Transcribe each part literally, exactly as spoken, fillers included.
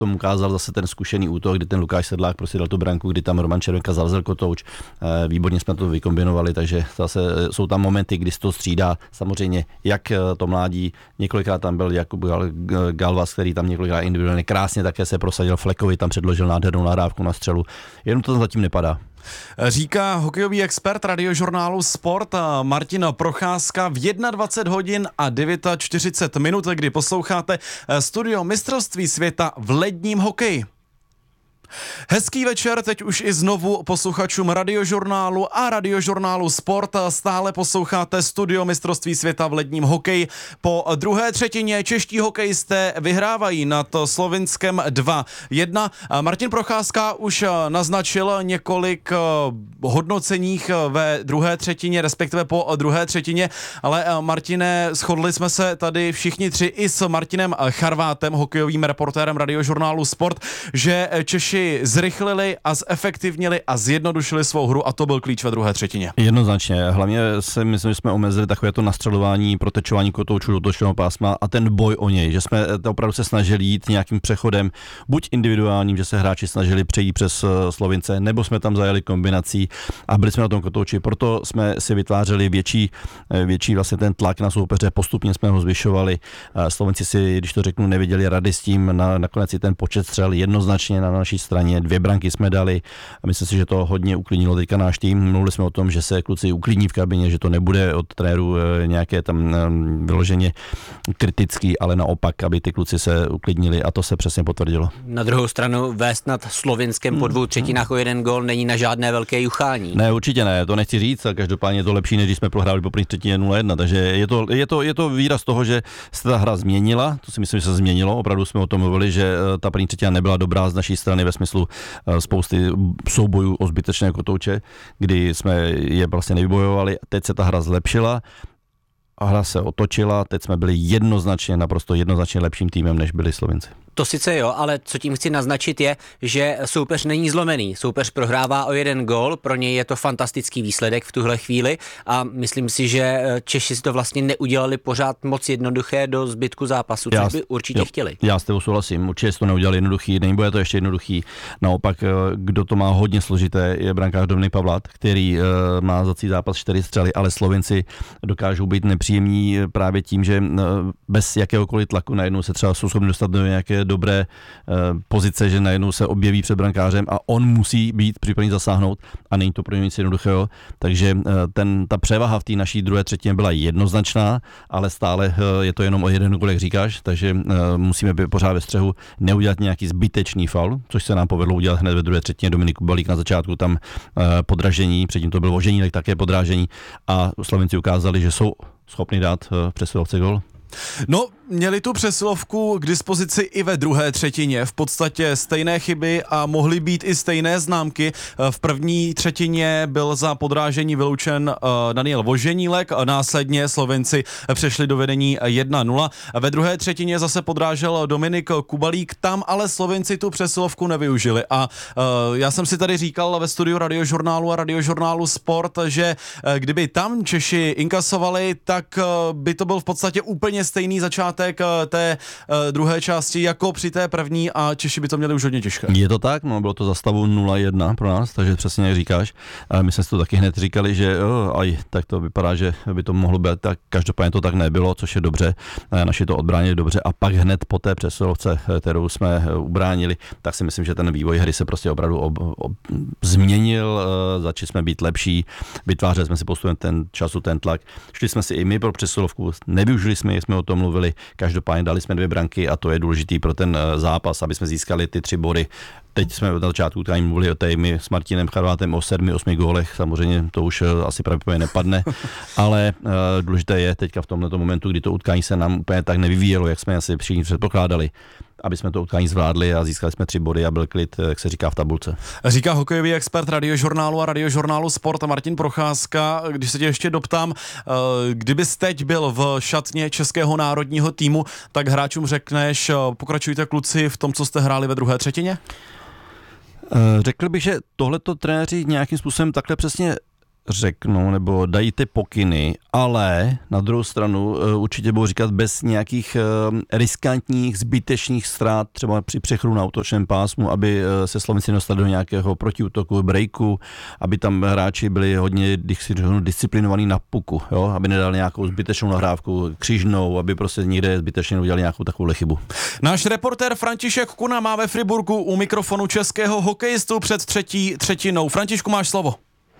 tomu ukázal zase ten zkušený útok, kdy ten Lukáš Sedlák prostě dal tu branku, kdy tam Roman Červenka zavřel kotouč. Výborně jsme to vykombinovali, takže zase jsou tam momenty, kdy se to střídá. Samozřejmě, jak to mládí, několikrát tam byl Jakub Galvas, který tam několikrát individuálně krásně také se prosadil, Flekovi tam předložil nádhernou nahrávku na střelu. Jenom to zatím nepadá. Říká hokejový expert radiožurnálu Sport Martin Procházka v dvacet jedna hodin a čtyřicet devět minut, kdy posloucháte studio mistrovství světa v ledním hokeji. Hezký večer teď už i znovu posluchačům radiožurnálu a radiožurnálu Sport. Stále posloucháte studio mistrovství světa v ledním hokeji. Po druhé třetině čeští hokejisté vyhrávají nad Slovinskem dva jedna. Martin Procházka už naznačil několik hodnoceních ve druhé třetině, respektive po druhé třetině, ale Martine, shodli jsme se tady všichni tři i s Martinem Charvátem, hokejovým reportérem radiožurnálu Sport, že Češi zrychlili a zefektivnili a zjednodušili svou hru a to byl klíč ve druhé třetině. Jednoznačně. Hlavně si myslím, že jsme omezili takové to nastřelování, protečování kotoučů do točného pásma a ten boj o něj, že jsme opravdu se snažili jít nějakým přechodem, buď individuálním, že se hráči snažili přejít přes Slovince, nebo jsme tam zajeli kombinací a byli jsme na tom kotouči. Proto jsme si vytvářeli větší, větší vlastně ten tlak na soupeře, postupně jsme ho zvyšovali. Slovenci si, když to řeknu, neviděli rady s tím, na, nakonec i ten počet střel jednoznačně na naší straně, dvě branky jsme dali a myslím si, že to hodně uklidnilo teďka náš tým. Mluvili jsme o tom, že se kluci uklidní v kabině, že to nebude od trenéru nějaké tam vyloženě kritický, ale naopak, aby ty kluci se uklidnili a to se přesně potvrdilo. Na druhou stranu vést nad Slovinskem po dvou třetinách o jeden gól není na žádné velké juchání. Ne, určitě ne, to nechci říct, a každopádně je to lepší, než když jsme prohráli po první třetině nula jedna, takže je to, je, to, je to výraz toho, že se ta hra změnila, to si myslím, že se změnilo, opravdu jsme o tom mluvili, že ta první třetina nebyla dobrá z naší strany ve smyslu spousty soubojů o zbytečné kotouče, kdy jsme je vlastně nevybojovali. Teď se ta hra zlepšila a hra se otočila. Teď jsme byli jednoznačně, naprosto jednoznačně lepším týmem, než byli Slovinci. To sice jo, ale co tím chci naznačit je, že soupeř není zlomený. Soupeř prohrává o jeden gól, pro něj je to fantastický výsledek v tuhle chvíli a myslím si, že Češi si to vlastně neudělali pořád moc jednoduché do zbytku zápasu, což já, by určitě jo, chtěli. Já s tebou souhlasím, určitě si to neudělali jednoduchý, nebude to ještě jednoduchý. Naopak, kdo to má hodně složité, je brankář Dominik Pavlát, který má za celý zápas čtyři střely, ale Slovinci dokážou být nepříjemní právě tím, že bez jakéhokoliv tlaku najednou se třeba jsou schopni dostat do nějaké dobré eh, pozice, že najednou se objeví před brankářem a on musí být připravený zasáhnout a není to pro ně nic jednoduchého, takže eh, ten, ta převaha v té naší druhé třetině byla jednoznačná, ale stále eh, je to jenom o jeden gól, jak říkáš, takže eh, musíme být pořád ve střehu, neudělat nějaký zbytečný faul, což se nám povedlo udělat hned ve druhé třetině. Dominik Kubalík na začátku tam eh, podražení, předtím to byl Voženílek také podrážení a Slovenci ukázali, že jsou schopni dát eh, přesilovce gól. No, měli tu přesilovku k dispozici i ve druhé třetině. V podstatě stejné chyby a mohly být i stejné známky. V první třetině byl za podrážení vyloučen Daniel Voženílek a následně Slovenci přešli do vedení jedna nula. Ve druhé třetině zase podrážel Dominik Kubalík, tam ale Slovenci tu přesilovku nevyužili. A já jsem si tady říkal ve studiu radiožurnálu a radiožurnálu Sport, že kdyby tam Češi inkasovali, tak by to byl v podstatě úplně stejný začátek té druhé části jako při té první a Češi by to měli už hodně těžké. Je to tak, no, bylo to za stavu nula jedna pro nás, takže přesně jak říkáš. My jsme si to taky hned říkali, že jo, aj, tak to vypadá, že by to mohlo být, tak každopádně to tak nebylo, což je dobře. Naši to odbránili dobře a pak hned po té přesilovce, kterou jsme ubránili, tak si myslím, že ten vývoj hry se prostě opravdu ob, ob, změnil, začali jsme být lepší, vytvářeli jsme si postupem ten času, ten tlak. Šli jsme si i my pro přesilovku, nevyužili jsme, jsme o tom mluvili, každopádně dali jsme dvě branky a to je důležitý pro ten zápas, aby jsme získali ty tři body. Teď jsme na začátku tady mluvili o té, my s Martinem Charvátem o sedmi, osmi gólech, samozřejmě to už asi pravděpodobně nepadne, ale uh, důležité je teďka v tomto momentu, kdy to utkání se nám úplně tak nevyvíjelo, jak jsme asi všichni předpokládali, aby jsme to utkání zvládli a získali jsme tři body a byl klid, jak se říká v tabulce. Říká hokejový expert radiožurnálu a radiožurnálu Sport Martin Procházka. Když se tě ještě doptám, kdybys teď byl v šatně českého národního týmu, tak hráčům řekneš, pokračujte kluci v tom, co jste hráli ve druhé třetině? Řekl bych, že tohleto trenéři nějakým způsobem takhle přesně řeknou nebo dají ty pokyny, ale na druhou stranu určitě budou říkat bez nějakých riskantních, zbytečných ztrát, třeba při přechodu na útočném pásmu, aby se Slovenci dostali do nějakého protiútoku, breaku, aby tam hráči byli hodně disciplinovaní na puku, jo? Aby nedali nějakou zbytečnou nahrávku křižnou, aby prostě někde zbytečně udělali nějakou takovou chybu. Náš reportér František Kuna má ve Friburgu u mikrofonu českého hokejistu před třetí třetinou. Františku, máš slovo.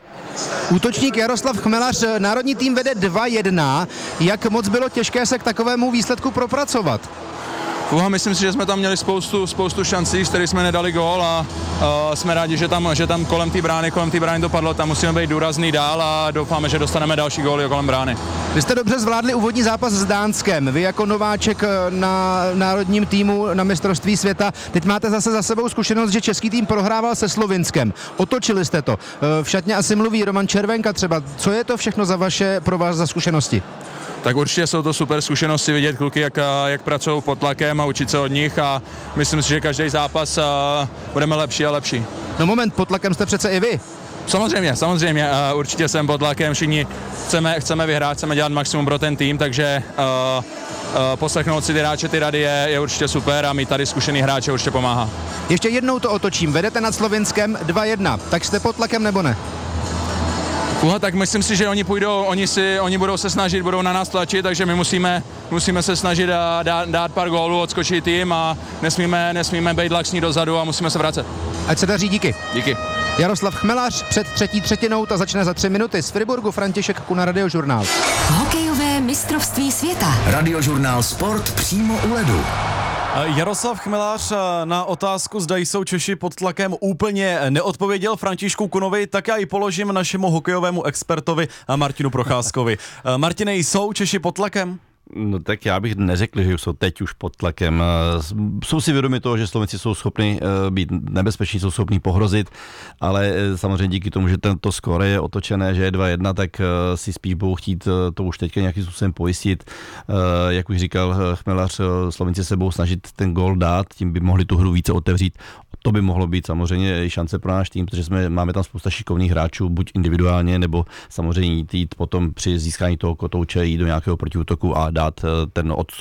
Útočník Jaroslav Chmelař, národní tým vede dva jedna. Jak moc bylo těžké se k takovému výsledku propracovat? Uha, myslím si, že jsme tam měli spoustu, spoustu šancí, z kterých jsme nedali gól a uh, jsme rádi, že tam, že tam kolem té brány, kolem té brány dopadlo. Tam musíme být důrazný dál a doufáme, že dostaneme další góly kolem brány. Vy jste dobře zvládli úvodní zápas s Dánskem. Vy jako nováček na národním týmu na mistrovství světa. Teď máte zase za sebou zkušenost, že český tým prohrával se Slovinskem. Otočili jste to. V šatně asi mluví Roman Červenka třeba. Co je to všechno za vaše, pro vás za zkušenosti? Tak určitě jsou to super zkušenosti vidět kluky, jak, jak pracují pod tlakem a učit se od nich a myslím si, že každý zápas budeme lepší a lepší. No moment, pod tlakem jste přece i vy. Samozřejmě, samozřejmě, určitě jsem pod tlakem, všichni chceme, chceme vyhrát, chceme dělat maximum pro ten tým, takže uh, uh, poslechnout si ty hráče, ty rady je, je určitě super a mít tady zkušený hráče určitě pomáhá. Ještě jednou to otočím, vedete nad Slovinskem dva jedna, tak jste pod tlakem nebo ne? Uha, tak myslím si, že oni půjdou, oni, si, oni budou se snažit, budou na nás tlačit, takže my musíme, musíme se snažit dát, dát pár gólů, odskočit tým a nesmíme, nesmíme být laxní dozadu a musíme se vracet. Ať se daří, díky. Díky. Jaroslav Chmelař před třetí třetinou, ta začne za tři minuty. Z Friburgu František Kuna, Radiožurnál. Hokejové mistrovství světa. Radiožurnál Sport přímo u ledu. Jaroslav Chmelař na otázku, zda jsou Češi pod tlakem, úplně neodpověděl Františku Kunovi, tak já ji položím našemu hokejovému expertovi Martinu Procházkovi. Martine, jsou Češi pod tlakem? No tak já bych neřekl, že jsou teď už pod tlakem. Jsou si vědomi toho, že Slovenci jsou schopni být nebezpeční, jsou schopni pohrozit, ale samozřejmě díky tomu, že tento skóre je otočené, že je dva jedna, tak si spíš budou chtít to už teďka nějakým způsobem pojistit. Jak už říkal Chmelař, Slovenci se budou snažit ten gól dát, tím by mohli tu hru více otevřít. To by mohlo být samozřejmě i šance pro náš tým, protože jsme, máme tam spousta šikovných hráčů, buď individuálně, nebo samozřejmě jít, jít potom při získání toho kotouče jít do nějakého protiútoku a dát ten od,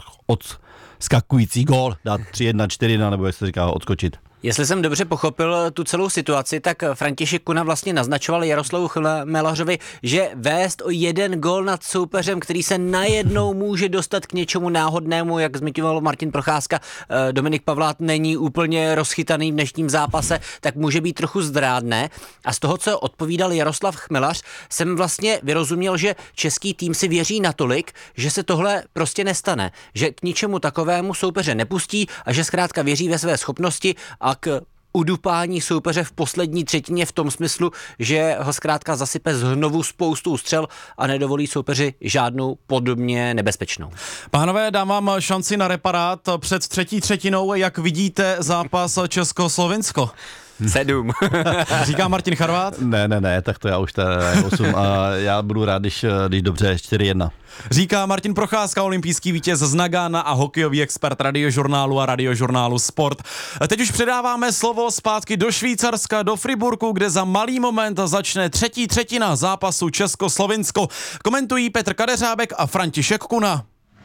odskakující gól, dát tři jedna, čtyři jedna, nebo jak se říká, odskočit. Jestli jsem dobře pochopil tu celou situaci, tak František Kuna vlastně naznačoval Jaroslavu Chmelařovi, že vést o jeden gól nad soupeřem, který se najednou může dostat k něčemu náhodnému, jak zmiňoval Martin Procházka, Dominik Pavlát není úplně rozchytaný v dnešním zápase, tak může být trochu zdrádné. A z toho, co odpovídal Jaroslav Chmelař, jsem vlastně vyrozuměl, že český tým si věří natolik, že se tohle prostě nestane, že k ničemu takovému soupeře nepustí a že zkrátka věří ve své schopnosti a k udupání soupeře v poslední třetině v tom smyslu, že ho zkrátka zasype znovu spoustu střel a nedovolí soupeři žádnou podobně nebezpečnou. Pánové, dám vám šanci na reparát před třetí třetinou. Jak vidíte zápas Česko-Slovinsko? Sedm. Říká Martin Charvát? Ne, ne, ne, tak to já už ta osm a já budu rád, když, když dobře čtyři jedna. Říká Martin Procházka, olympijský vítěz z Nagana a hokejový expert Radiožurnálu a Radiožurnálu Sport. Teď už předáváme slovo zpátky do Švýcarska, do Friburgu, kde za malý moment začne třetí třetina zápasu Česko-Slovinsko. Komentují Petr Kadeřábek a František Kuna.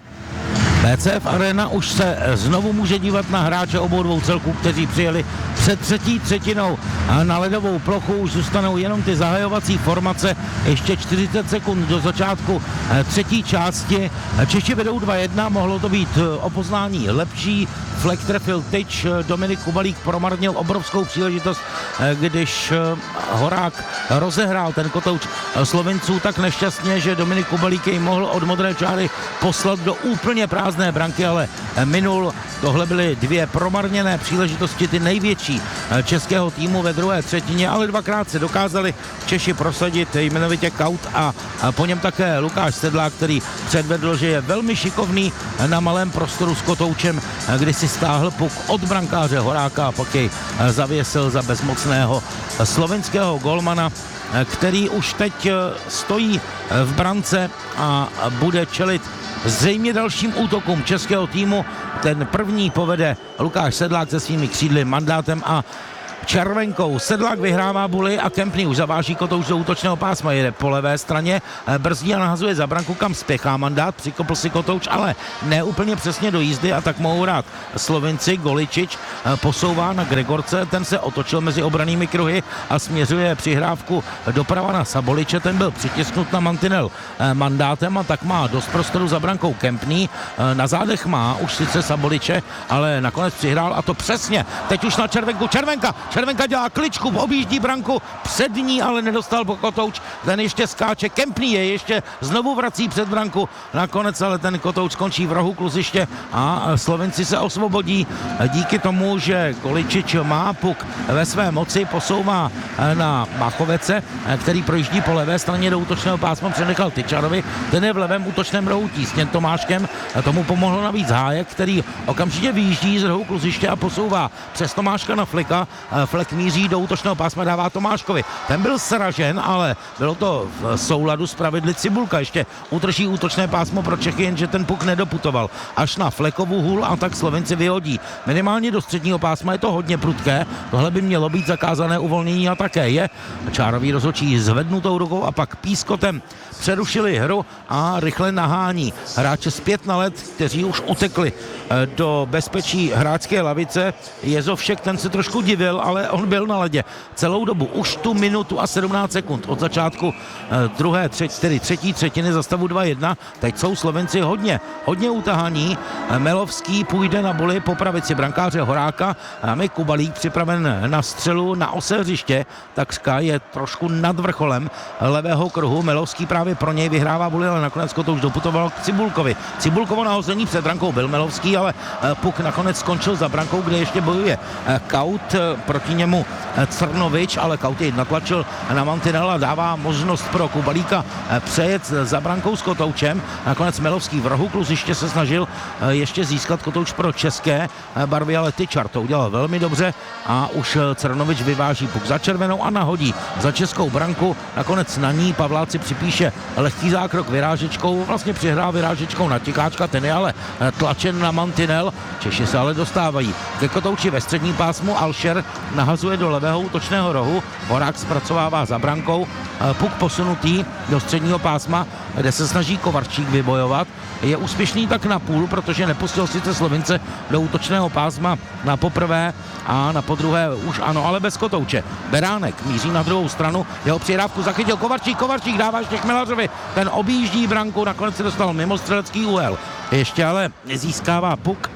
bé cé ef Arena už se znovu může dívat na hráče obou dvou celků, kteří přijeli před třetí třetinou a na ledovou plochu už zůstanou jenom ty zahajovací formace. Ještě čtyřicet sekund do začátku třetí části. Češi vedou dva jedna, mohlo to být o poznání lepší. Fleck trefil tyč, Dominik Kubalík promarnil obrovskou příležitost, když Horák rozehrál ten kotouč Slovinců tak nešťastně, že Dominik Kubalík jej mohl od modré čáry poslat do úplně prázdné branky, ale minul. Tohle byly dvě promarněné příležitosti, ty největší českého týmu ve druhé třetině, ale dvakrát se dokázali Češi prosadit, jmenovitě Kaut a po něm také Lukáš Sedlák, který předvedl, že je velmi šikovný na malém prostoru s kotoučem, kdy si stáhl puk od brankáře Horáka a pak jej zavěsil za bezmocného slovinského golmana, který už teď stojí v brance a bude čelit zřejmě dalším útokům českého týmu. Ten první povede Lukáš Sedlák se svými křídly, mandátem a červenkou. Sedlák vyhrává buly a Kempný už zaváží Kotouč do útočného pásma, jede po levé straně, brzdí a nahazuje za branku, kam spěchá Mandát, přikopl si Kotouč, ale ne úplně přesně do jízdy a tak mohou hrát Slovinci. Goličič posouvá na Gregorce, ten se otočil mezi obranými kruhy a směřuje přihrávku doprava na Saboliče, ten byl přitisknut na mantinel Mandátem a tak má dost prostoru za brankou Kempný. Na zádech má už sice Saboliče, ale nakonec přihrál a to přesně. Teď už na červenku, červenka, červenka dělá kličku, objíždí branku, před ní ale nedostal Kotouč, ten ještě skáče, Kempný je ještě znovu vrací před branku, nakonec ale ten Kotouč skončí v rohu kluziště a Slovenci se osvobodí díky tomu, že Goličič má puk ve své moci, posouvá na Machovece, který projíždí po levé straně do útočného pásma, přenechal Tyčarovi, ten je v levém útočném rohu tísněn Tomáškem, tomu pomohl navíc Hájek, který okamžitě vyjíždí z rohu kluziště a posouvá přes Tomáška na Fleka, Flek míří do útočného pásma, dává Tomáškovi, ten byl sražen, ale bylo to v souladu s pravidly. Cibulka ještě utrží útočné pásmo pro Čechy, jenže ten puk nedoputoval až na Flekovu hůl a tak Slovenci vyhodí minimálně do středního pásma, je to hodně prudké, tohle by mělo být zakázané uvolnění a také je. Čárový rozhodčí zvednutou rukou a pak pískotem přerušili hru a rychle nahání hráče zpět na led, kteří už utekli do bezpečí hráčské lavice. Jezovšek, ten se trošku divil, ale on byl na ledě celou dobu, už tu minutu a sedmnáct sekund od začátku druhé, třetí, tedy třetí třetiny za stavu dva jedna. Teď jsou Slovenci hodně, hodně utahaní. Melovský půjde na boli po pravici brankáře Horáka. Máme Kubalík připraven na střelu na ose hřiště, takřka je trošku nad vrcholem levého kruhu. Melovský právě pro něj vyhrává boli, ale nakonec to už doputoval k Cibulkovi. Cibulkovo nahození před brankou byl Melovský, ale puk nakonec skončil za brankou, kde ještě bojuje Kaut, proti němu Crnovič, ale Kaut jej natlačil na mantinel a dává možnost pro Kubalíka přejet za brankou s Kotoučem. Nakonec Melovský v rohu kluziště se snažil ještě získat Kotouč pro české barvy, ale Tyčar to udělal velmi dobře a už Crnovič vyváží puk za červenou a nahodí za českou branku. Nakonec na ní Pavláci připíše lehký zákrok vyrážečkou, vlastně přihrál vyrážečkou na Tikáčka, ten je ale tlačen na mantinel. Češi se ale dostávají ke Kotouči ve středním pásmu, Alšer nahazuje do levého útočného rohu, Horák zpracovává za brankou, puk posunutý do středního pásma, kde se snaží Kovarčík vybojovat. Je úspěšný tak na půl, protože nepustil sice Slovince do útočného pásma na poprvé a na podruhé už ano, ale bez Kotouče. Beránek míří na druhou stranu, jeho přihrávku zachytil Kovarčík, Kovarčík dává ještě Chmelařovi, ten objíždí branku, nakonec se dostal mimo střelecký úhel. Ještě ale získává puk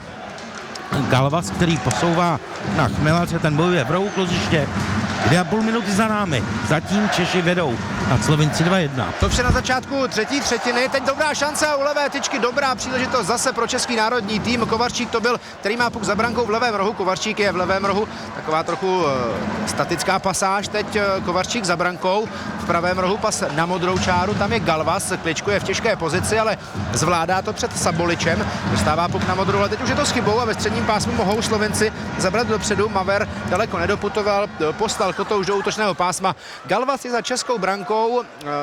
Galvas, který posouvá na Chmelaře, ten bojuje v rohu kluziště. Dvě a půl minuty za námi, zatím Češi vedou nad Slovinci dva jedna. To vše na začátku třetí třetiny, teď dobrá šance a u levé tyčky dobrá příležitost zase pro český národní tým. Kovarčík to byl, který má puk za brankou v levém rohu, Kovarčík je v levém rohu, taková trochu e, statická pasáž, teď e, Kovarčík za brankou, v pravém rohu pas na modrou čáru, tam je Galvas, kličkuje v těžké pozici, ale zvládá to před Saboličem, dostává puk na modrou, ale teď už je to s chybou a ve středním pásmu mohou Slovenci zabrat dopředu, Maver daleko nedoputoval, poslal Kotouč do útočného pásma. Galvas je za českou brankou,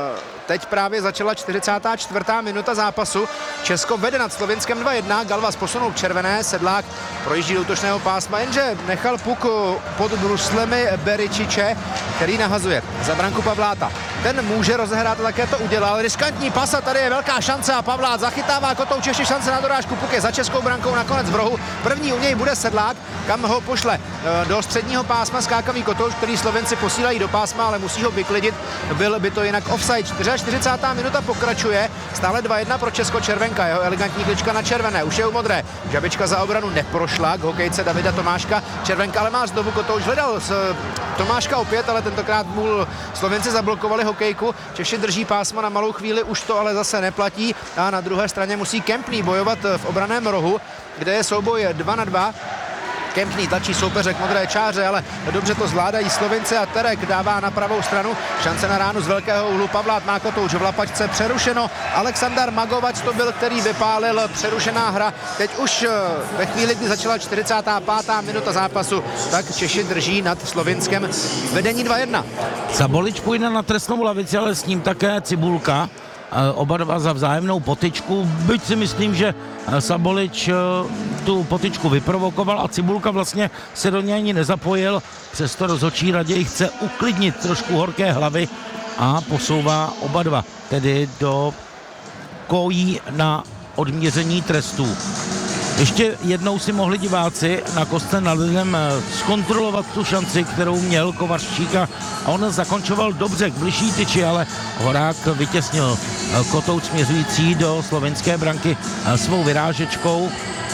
teď právě začala čtyřicátá čtvrtá minuta zápasu. Česko vede nad Slovinskem dva jedna, Galvas posunul k červené, Sedlák projíždí do útočného pásma, jenže nechal puk pod bruslemi Beričiče, který nahazuje za branku Pavláta. Ten může rozehrát, také to udělal. Riskantní pas a tady je velká šance a Pavlát zachytává Kotouč, ještě šance na dorážku, puk je za českou brankou, nakonec v rohu. První u něj bude Sedlák, kam ho pošle do středního pásma skákavý Kotouč, který Slovenci posílají do pásma, ale musí ho vyklidit. Byl by to jinak offside. čtyřicátá čtvrtá minuta pokračuje. Stále dva jedna pro Česko, Červenka. Jeho elegantní klička na červené. Už je u modré. Žabička za obranu neprošla k hokejce Davida Tomáška. Červenka ale má znovu Kotouč. Hledal z Tomáška opět, ale tentokrát mu Slovenci zablokovali hokejku. Češi drží pásma na malou chvíli, už to ale zase neplatí. A na druhé straně musí Kempný bojovat v obraném rohu, kde je souboj dva na dva. Kempný tlačí soupeře k modré čáře, ale dobře to zvládají Slovinci a Terek dává na pravou stranu. Šance na ránu z velkého úhlu, Pavlát má Kotouč v lapačce, přerušeno. Aleksandar Magovac to byl, který vypálil, přerušená hra. Teď už ve chvíli, kdy začala čtyřicátá pátá minuta zápasu, tak Češi drží nad Slovinskem vedení dva jedna. Sabolič půjde na trestnou lavici, ale s ním také Cibulka. Oba dva za vzájemnou potyčku, byť si myslím, že Sabolič tu potyčku vyprovokoval a Cibulka vlastně se do něj ani nezapojil. přesto rozhodčí raději chce uklidnit trošku horké hlavy a posouvá oba dva, tedy do kojí na odměření trestů. Ještě jednou si mohli diváci na kostce nad ledem zkontrolovat tu šanci, kterou měl Kovařčík a on zakončoval dobře k bližší tyči, ale Horák vytěsnil kotouč směřující do slovenské branky svou vyrážečkou.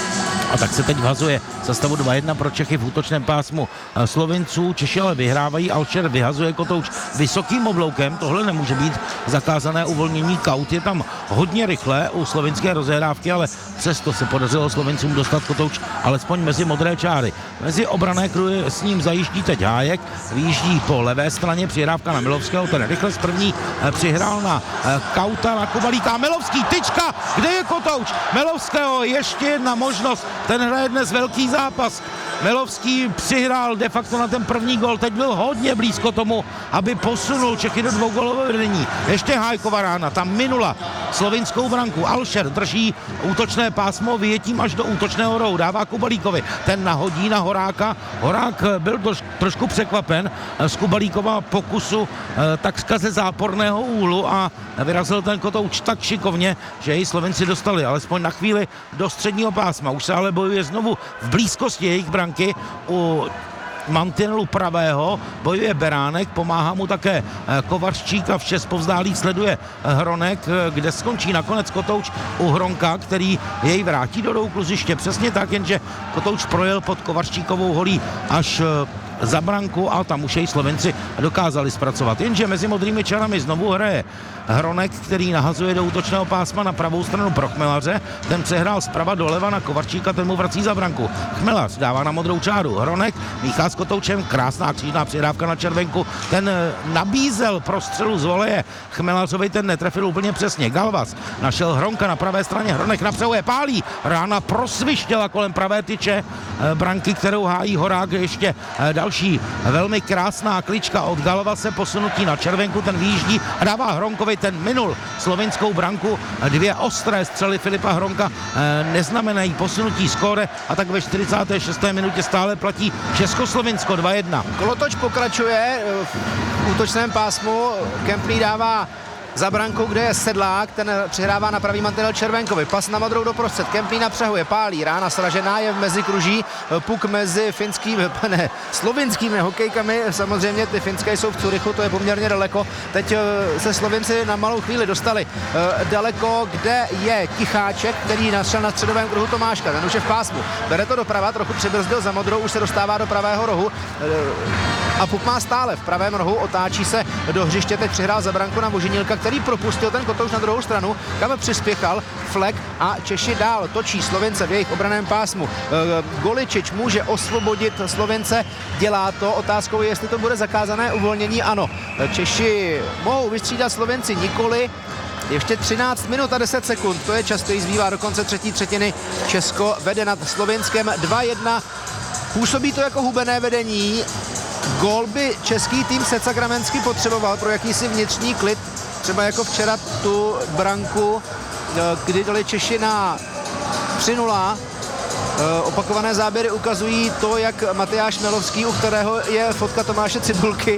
A tak se teď vhazuje za stavu dva jedna pro Čechy v útočném pásmu Slovinců. Češi ale vyhrávají, Alšer vyhazuje kotouč vysokým obloukem, tohle nemůže být zakázané uvolnění, Kaut je tam hodně rychle u slovinské rozehrávky, ale přesto se podařilo Slovincům dostat kotouč alespoň mezi modré čáry. Mezi obrané kruhy s ním zajíždí teď Hájek, vyjíždí po levé straně, přihrávka na Milovského, ten rychle z první přihrál na Kauta, na Kubalíka, Milovský, tyčka, kde je kotouč? Milovského, ještě jedna možnost, ten hraje dnes velký zápas. Milovský přihrál de facto na ten první gol, teď byl hodně blízko tomu, aby posunul Čechy do dvougolového vedení. Ještě Hájkova rána, tam minula slovinskou branku. Alšer drží útočné pásmo vyjetím až do útočného rohu, dává Kubalíkovi, ten nahodí na Horáka. Horák byl troš, trošku překvapen z Kubalíkova pokusu takřka ze záporného úhlu a vyrazil ten kotouč tak šikovně, že jej Slovenci dostali alespoň na chvíli do středního pásma. Už se ale bojuje znovu v blízkosti jejich branky u mantinelu pravého, bojuje Beránek, pomáhá mu také Kovařčík a vše zpovzdálí sleduje Hronek, kde skončí nakonec kotouč u Hronka, který jej vrátí do rohu kluziště. Přesně tak, jenže kotouč projel pod Kovařčíkovou holí až za branku a tam už jej Slovenci dokázali zpracovat. Jenže mezi modrými čarami znovu hraje Hronek, který nahazuje do útočného pásma na pravou stranu pro Chmelaře. Ten přehrál zprava doleva na Kovařčíka, ten mu vrací za branku. Chmelař dává na modrou čáru. Hronek míchá s kotoučem, krásná křížná přihrávka na červenku. Ten nabízel prostřelu z voleje Chmelařovi, ten netrefil úplně přesně. Galvas našel Hronka na pravé straně, Hronek napřehuje, pálí. Rána prosvištěla kolem pravé tyče branky, kterou hájí Horák. Ještě další velmi krásná klička od Galvase, posunutí na červenku, ten vyjíždí a dává Hronkovi, ten minul slovinskou branku. Dvě ostré střely Filipa Hronka neznamenají posunutí skóre a tak ve čtyřicáté šesté minutě stále platí Českoslovinsko dva jedna. Kolotoč pokračuje v útočném pásmu, Kempný dává za brankou, kde je Sedlák, ten přihrává na pravý mantinel Červenkovi, pas na modrou doprostřed, Kempný napřehuje, pálí, rána sražená je v mezikruží, puk mezi finskými, ne, slovinskými hokejkami, samozřejmě ty finské jsou v Curychu, to je poměrně daleko, teď se Slovinci na malou chvíli dostali daleko, kde je Ticháček, který našel na středovém kruhu Tomáška, ten už je v pásmu, bere to doprava, trochu přibrzdil za modrou, už se dostává do pravého rohu a puk má stále v pravém rohu, otáčí se do hřiště, teď přihrál za branku na Vožinilka, který propustil ten kotouč na druhou stranu, kam přispěchal Flek a Češi dál točí Slovince v jejich obraném pásmu. Goličič může osvobodit Slovince, dělá to, otázkou je, jestli to bude zakázané uvolnění, ano. Češi mohou vystřídat, Slovenci nikoli. Ještě třináct minut a deset sekund, to je čas, který zbývá do konce třetí třetiny. Česko vede nad Slovinskem dva jedna. Působí to jako hubené vedení. Gól by český tým secakramentsky potřeboval pro jakýsi vnitřní klid, třeba jako včera tu branku, kdy dali Češi na tři nula. Opakované záběry ukazují to, jak Matyáš Milovský, u kterého je fotka Tomáše Cibulky,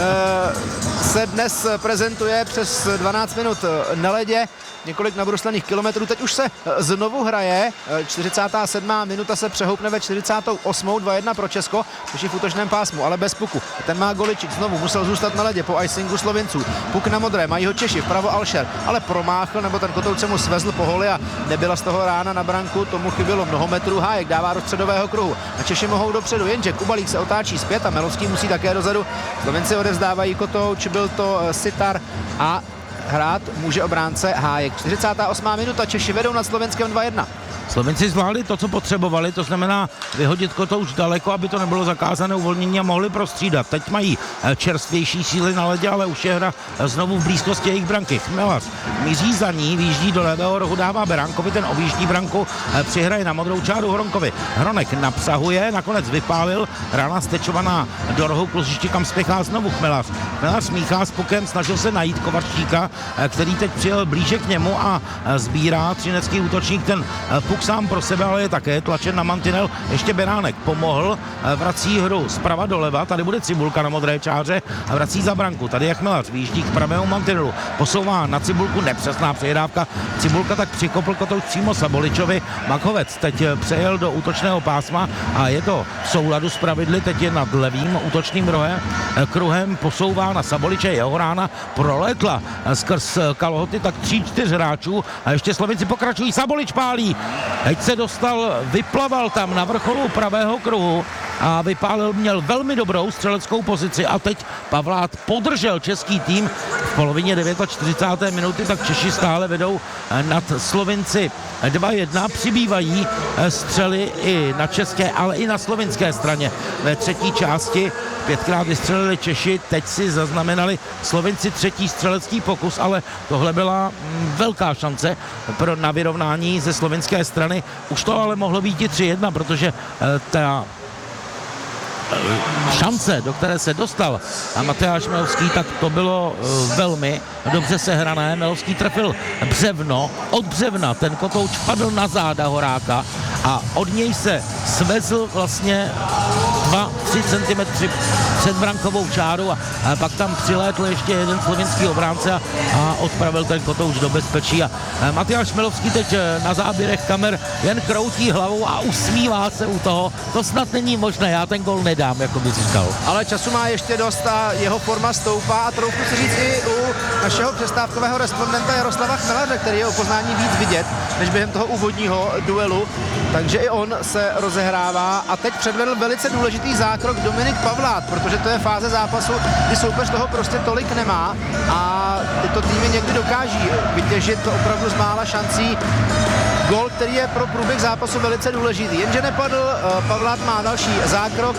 se dnes prezentuje přes dvanáct minut na ledě, několik nabruslených kilometrů. Teď už se znovu hraje, čtyřicátá sedmá minuta se přehoupne ve čtyřicátou osmou dva jedna pro Česko, což je v útočném pásmu, ale bez puku. Ten má Goličík, znovu musel zůstat na ledě po icingu Slovinců. Puk na modré, mají ho Češi, vpravo Alšer, ale promáchl, nebo ten kotouč se mu svezl po holi a nebyla z toho rána na branku, tomu chybělo mnoho metrů. Hájek dává do středového kruhu a Češi mohou dopředu, jenže Kubalík se otáčí zpět a Milovský musí také dozadu. Slovenci odevzdávají kotouč, byl to Sitar a hrát může obránce Hájek. čtyřicátá osmá minuta, Češi vedou nad Slovenskem dva jedna. Slovenci zvládli to, co potřebovali, to znamená vyhodit kotouč daleko, aby to nebylo zakázané uvolnění a mohli prostřídat. Teď mají čerstvější síly na ledě, ale už je hra znovu v blízkosti jejich branky. Chmelař míří za ní, výjíždí do levého rohu, dává Beránkovi, ten objíždí branku, přihraje na modrou čáru Hronkovi. Hronek napsahuje, nakonec vypálil, rána stečovaná do rohu kluziště, kam spěchá znovu Chmelař. Chmelař smíchá s pukem, snažil se najít Kovařčíka, který teď přijel blíže k němu a sbírá třinecký útočník ten puk puk sám pro sebe, ale je také tlačen na mantinel. Ještě Beránek pomohl, vrací hru zprava doleva, tady bude Cibulka na modré čáře a vrací za branku. Tady Jakmelař výjíždí k pravému mantinelu, posouvá na Cibulku, nepřesná přejedávka. Cibulka tak přikopl Kotouč přímo Saboličovi. Makovec teď přejel do útočného pásma a je to v souladu s pravidly, teď je nad levým útočným rohem, kruhem posouvá na Saboliče, jeho rána proletla skrz kalhoty tak tří, čtyř hráčů a ještě Slovinci pokračují, Sabolič pálí, teď se dostal, vyplaval tam na vrcholu pravého kruhu a vypálil, měl velmi dobrou střeleckou pozici a teď Pavlát podržel český tým v polovině čtyřicáté deváté minuty, tak Češi stále vedou nad Slovinci dva jedna, přibývají střely i na české, ale i na slovinské straně. Ve třetí části pětkrát vystřelili Češi, teď si zaznamenali Slovinci třetí střelecký pokus, ale tohle byla velká šance pro na vyrovnání ze slovinské strany. Už to ale mohlo být i tři jedna, protože ta šance, do které se dostal a Matyáš Milovský, tak to bylo velmi dobře sehrané. Milovský trefil břevno, od břevna ten kotouč padl na záda Horáka a od něj se svezl vlastně dva tři centimetry před brankovou čáru a, a pak tam přilétl ještě jeden slovinský obránce a, a odpravil ten kotouč do bezpečí a, a Matyáš Milovský teď na záběrech kamer jen kroutí hlavou a usmívá se u toho. To snad není možné, já ten gol nedám, jako by říkal. Ale času má ještě dost a jeho forma stoupá a troufnu si říct i u našeho přestávkového respondenta Jaroslava Chmelaře, který je o poznání víc vidět než během toho úvodního duelu, takže i on se rozehrává a teď předvedl velice důležitý zákrok Dominik Pavlát, protože to je fáze zápasu, kdy soupeř toho prostě tolik nemá a tyto týmy někdy dokáží vytěžit opravdu z mála šancí gól, který je pro průběh zápasu velice důležitý. Jenže nepadl, Pavlát má další zákrok,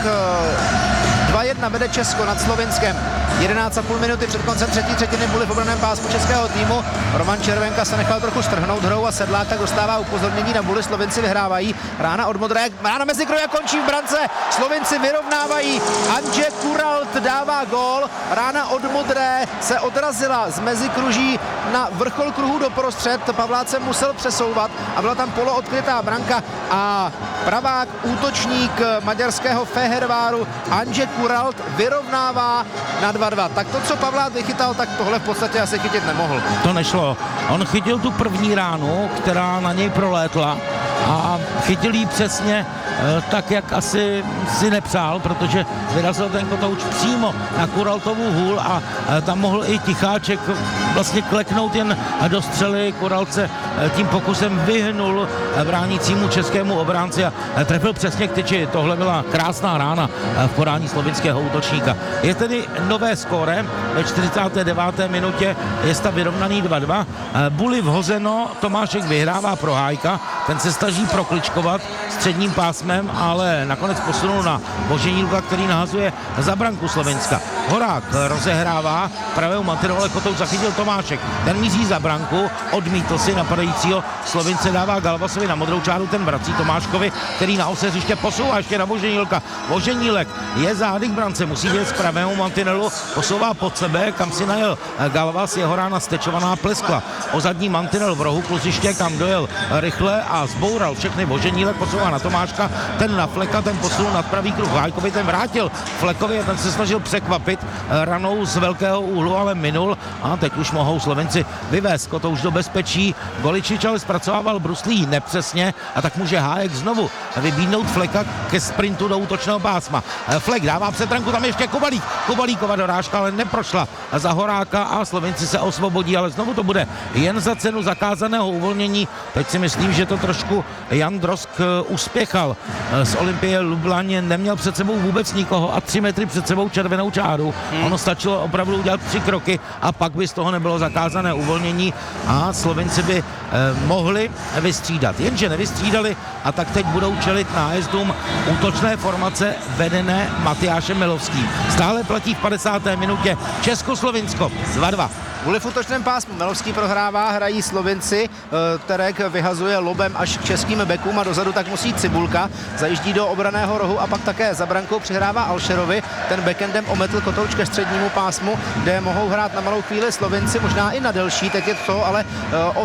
dva jedna vede Česko nad Slovinskem. jedenáct a půl minuty před koncem třetí třetiny byly v obraném pásmu českého týmu. Roman Červenka se nechal trochu strhnout hrou a Sedlák tak dostává upozornění na buli. Slovinci vyhrávají. Rána od modré, rána mezi kroji a končí v brance. Slovinci vyrovnávají. Andrzej Kuralt dává gól. Rána od modré se odrazila z mezikruží na vrchol kruhu doprostřed. Pavlát se musel přesouvat a byla tam poloodkrytá branka a pravák útočník maďarského Feherváru Andrzej Kuralt vyrovnává na dva dva. Tak to, co Pavlát vychytal, tak tohle v podstatě asi chytit nemohl. To nešlo. On chytil tu první ránu, která na něj prolétla a chytil jí přesně tak, jak asi si nepřál, protože vyrazil ten kotouč přímo na Kuraltovu hůl a tam mohl i Ticháček vlastně kleknout jen do střely. Kuralt se tím pokusem vyhnul bránícímu českému obránci a trefil přesně k tyči. Tohle byla krásná rána v podání slovinského útočníka. Je tedy nové skóre ve čtyřicáté deváté minutě, je stav vyrovnaný dva dva. Buli vhozeno, Tomášek vyhrává pro Hájka, ten se snaží prokličkovat středním pásmem, ale nakonec posunul na Boženílka, který nahazuje za branku Slovenska. Horák rozehrává pravého mantinelu, ale kotouč zachytil Tomášek. Ten míří za branku, odmítl si napadajícího Slovince, dává Galvasovi na modrou čáru, ten vrací Tomáškovi, který na ose hřiště posouvá ještě na Boženílka. Boženílek je zády k brance, musí jít z pravého mantinelu, posouvá pod sebe, kam si najel Galvas, jeho rána stečovaná pleskla o zadní mantinel v rohu kluziště, kam dojel rychle a zboural všechny. Boženílek posouvá na Tomáška, ten na Fleka, ten posunul nad pravý kruh. Hájkovi ten vrátil Flekovi a ten se snažil překvapit ranou z velkého úhlu, ale minul a teď už mohou Slovenci vyvést kotouč do bezpečí. Goličič ale zpracovával bruslí nepřesně a tak může Hájek znovu vybídnout Fleka ke sprintu do útočného pásma. Flek dává před branku, tam ještě Kubalík. Kubalíkova dorážka ale neprošla za Horáka a Slovenci se osvobodí, ale znovu to bude jen za cenu zakázaného uvolnění. Teď si myslím, že to trošku Jan Drosk uspěchal. Z Olympie Lublaně neměl před sebou vůbec nikoho a tři metry před sebou červenou čáru. Hmm. Ono stačilo opravdu udělat tři kroky a pak by z toho nebylo zakázané uvolnění a Slovenci by eh, mohli vystřídat. Jenže nevystřídali a tak teď budou čelit nájezdům útočné formace vedené Matyášem Milovským. Stále platí v padesáté minutě Českoslovinsko dva dva. Kvůli v útočném pásmu Milovský prohrává, hrají Slovinci, Terek vyhazuje lobem až k českým bekům a dozadu tak musí Cibulka, zajíždí do obraného rohu a pak také za brankou přihrává Alšerovi, ten backendem ometl kotouč ke střednímu pásmu, kde mohou hrát na malou chvíli Slovinci, možná i na delší, teď je to ale offside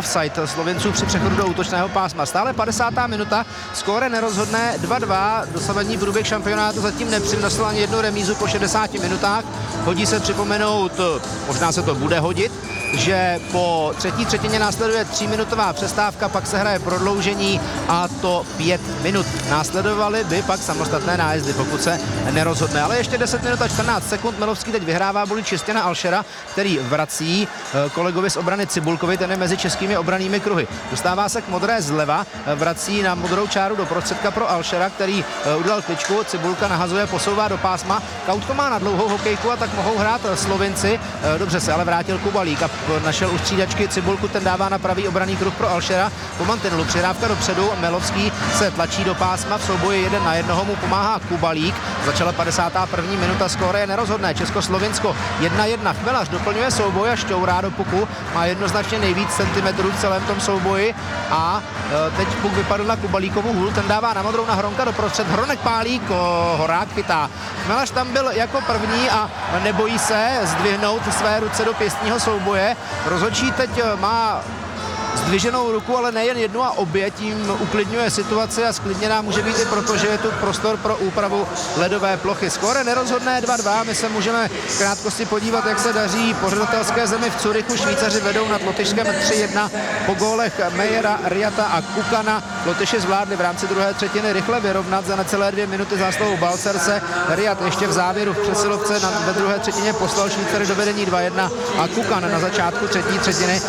Slovinců při přechodu do útočného pásma. Stále padesátá minuta, skóre nerozhodné dva dva, dosavadní průběh šampionátu zatím nepřinesl ani jednu remízu po šedesáti minutách. Hodí se připomenout, možná se to bude hodit, že po třetí třetině následuje tříminutová přestávka, pak se hraje prodloužení a to pět minut. Následovaly by pak samostatné nájezdy, pokud se nerozhodne. Ale ještě deset minut a čtrnáct sekund. Melovský teď vyhrává boli čistě na Alšera, který vrací kolegovi z obrany Cibulkovi, ten je mezi českými obranými kruhy. Dostává se k modré zleva, vrací na modrou čáru do prostředka pro Alšera, který udělal kličku, Cibulka nahazuje, posouvá do pásma. Kautko má na dlouhou hokejku a tak mohou hrát Slovinci. Dobře se ale vrátil Kubalík a našel u střídačky Cibulku, ten dává na pravý obranný kruh pro Alšera. Po mantinelu přihrávka dopředu, Melovský se tlačí do pásma, v souboji jeden na jednoho mu pomáhá Kubalík. Začala padesátá první minuta, skóre je nerozhodné. Českoslovinsko jedna jedna. Chmelař doplňuje souboj a šťourá do puku. Má jednoznačně nejvíc centimetrů v celém tom souboji a e, teď puk vypadl na Kubalíkovu hůl, ten dává na modrou na Hronka doprostřed. Hronek pálí, Horák chytá. Chmelař tam byl jako první a nebojí se zdvihnout své ruce do pěstního souboje. Rozhodčí teď má zdviženou ruku, ale nejen jednu a obě, tím uklidňuje situaci a sklidněná může být i proto, že je tu prostor pro úpravu ledové plochy. Skóre nerozhodné dva dva, my se můžeme v krátkosti podívat, jak se daří pořadatelské zemi v Curychu. Švýcaři vedou nad Lotyšskem tři jedna po gólech Mejera, Riata a Kukana. Lotyši zvládli v rámci druhé třetiny rychle vyrovnat za necelé dvě minuty zásluhou Balcerse. Riat ještě v závěru v přesilovce na, ve druhé třetině poslal Švýcary do vedení dva jedna a Kukan na začátku třetí třetiny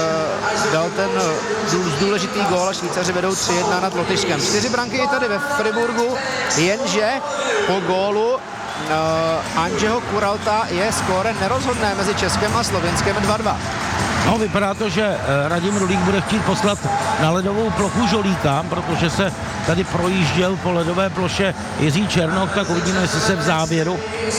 uh, dal ten důležitý gól a Švýcaři vedou tři jedna nad Lotyšskem. Čtyři branky i tady ve Friburgu, jenže po gólu uh, Andžeho Kuralta je skóre nerozhodné mezi Českem a Slovinskem dva dva. No, vypadá to, že Radim Rulík bude chtít poslat na ledovou plochu Žolíka, protože se tady projížděl po ledové ploše Jiří Černoch, tak uvidíme, jestli se v závěru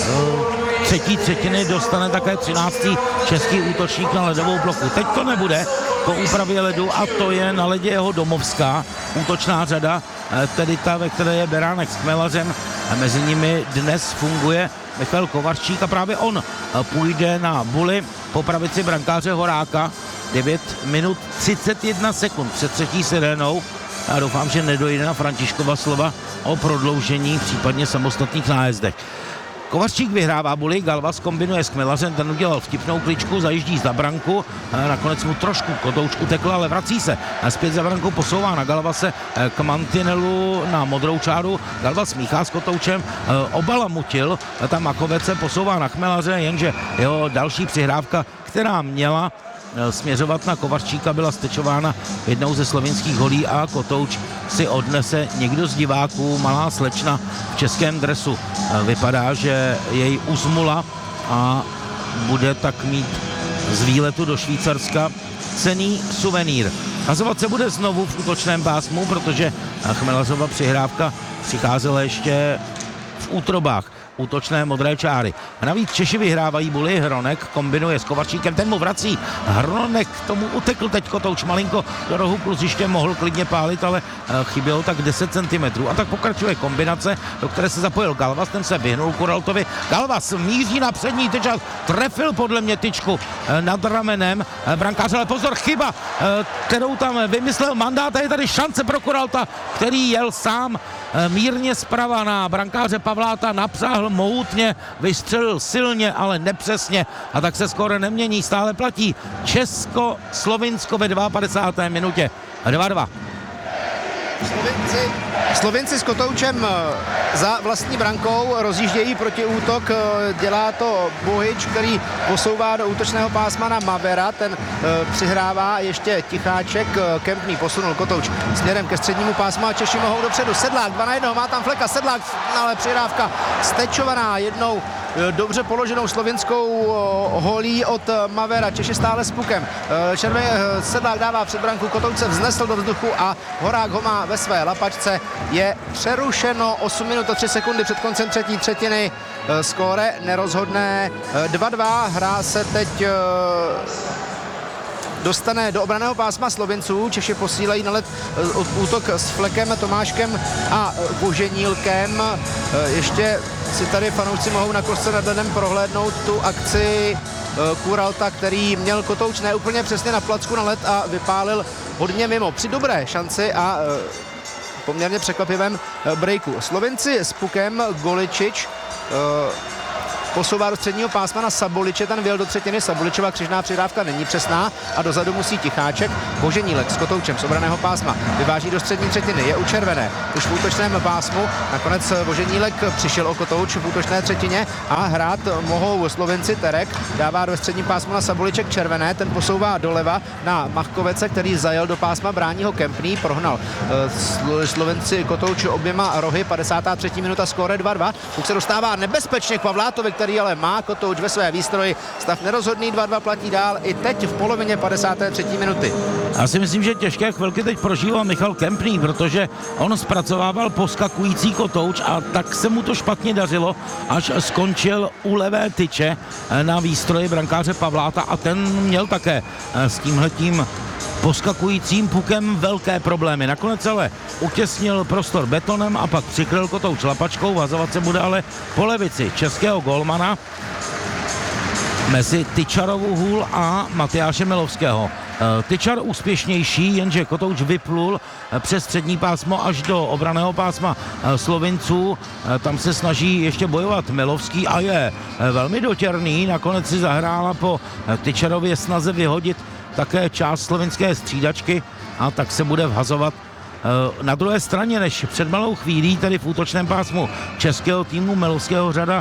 třetí třetiny dostane také třináctý český útočník na ledovou plochu. Teď to nebude po úpravě ledu a to je na ledě jeho domovská útočná řada, tedy ta, ve které je Beránek s Chmelařem a mezi nimi dnes funguje Michal Kovarčík a právě on půjde na buli po pravici brankáře Horáka. devět minut třicet jedna sekund před třetí sirénou. Já doufám, že nedojde na Františkova slova o prodloužení, případně samostatných nájezdech. Kovařčík vyhrává buli, Galvas kombinuje s Chmelařem, ten udělal vtipnou kličku, zajíždí za branku, nakonec mu trošku kotoučku tekla, ale vrací se. Zpět za branku posouvá na Galvase k mantinelu na modrou čáru. Galvas smíchá s kotoučem, obalamutil, tam Makovec se posouvá na Chmelaře, jenže jeho další přihrávka, která měla směřovat na Kovařčíka, byla stečována jednou ze slovinských holí a kotouč si odnese někdo z diváků, malá slečna v českém dresu. Vypadá, že jej uzmula a bude tak mít z výletu do Švýcarska cenný suvenýr. Hazovat se bude znovu v útočném pásmu, protože Chmelařova přihrávka přicházela ještě v útrobách útočné modré čáry. A navíc Češi vyhrávají buli, Hronek kombinuje s Kovačíkem, ten mu vrací. Hronek tomu utekl teď kotouč malinko do rohu kluziště, mohl klidně pálit, ale chybělo tak deset centimetrů. A tak pokračuje kombinace, do které se zapojil Galvas, ten se vyhnul Kuraltovi. Galvas míří na přední tyč a trefil podle mě tyčku nad ramenem brankáře, ale pozor, chyba, kterou tam vymyslel Mandát, a je tady šance pro Kuralta, který jel sám mírně zprava na brankáře Pavláta, napřáhl mohutně, vystřelil silně, ale nepřesně a tak se skóre nemění, stále platí Česko-Slovinsko ve padesáté druhé minutě dva dva. Slovinci, Slovinci s kotoučem za vlastní brankou rozjíždějí proti útok, dělá to Bohyč, který posouvá do útočného pásma na Mavera, ten e, přihrává ještě Ticháček, Kempný posunul kotouč směrem ke střednímu pásmu a Češi mohou dopředu. Sedlák dva na jednoho, má tam Fleka, Sedlák, ale přihrávka stečovaná jednou dobře položenou slovinskou holí od Mavera. Češi stále s pukem. Červený Sedlák dává před branku, kotouč se vznesl do vzduchu a Horák ho má ve své lapačce. Je přerušeno osm minut a tři sekundy před koncem třetí třetiny. Skóre nerozhodné dva dva. Hrá se teď dostane do obranného pásma Slovinců. Češi posílají na led útok s Flekem, Tomáškem a Boženílkem. Ještě si tady fanoušci mohou na kostce nad ledem prohlédnout tu akci Kuralta, který měl kotouč neúplně přesně na placku na led a vypálil hodně mimo při dobré šanci a poměrně překvapivém breaku. Slovenci s pukem, Goličič posouvá do středního pásma na Saboliče, ten vyjel do třetiny, Saboličova křižná přihrávka není přesná a dozadu musí Ticháček. Boženílek s Kotoučem z obraného pásma vyváží do střední třetiny, je u červené, už v útočném pásmu, nakonec Boženílek přišel o Kotouč v útočné třetině a hrát mohou Slovenci. Terek dává do středním pásmu na Saboliček červené, ten posouvá doleva na Machkovece, který zajel do pásma, brání ho Kempný, prohnal Slovenci Kotouč oběma rohy, padesátá třetí minuta, skóre dva dva, už se dostává nebezpečně k Pavlátovi, který ale má Kotouč ve své výstroji. Stav nerozhodný, dva dva platí dál i teď v polovině padesáté třetí minuty. Já si myslím, že těžké chvilky teď prožíval Michal Kempný, protože on zpracovával poskakující Kotouč a tak se mu to špatně dařilo, až skončil u levé tyče na výstroji brankáře Pavláta a ten měl také s tímhletím poskakujícím pukem velké problémy. Nakonec ale utěsnil prostor betonem a pak přikryl Kotouč lapačkou. Vazovat se bude ale po levici českého golmana mezi Tyčarovu hůl a Matyáše Milovského. Tyčar úspěšnější, jenže Kotouč vyplul přes střední pásmo až do obraného pásma Slovinců. Tam se snaží ještě bojovat Milovský a je velmi dotěrný. Nakonec si zahrála po Tyčarově snaze vyhodit také část slovinské střídačky a tak se bude vhazovat na druhé straně než před malou chvílí, tedy v útočném pásmu českého týmu Milovského řada,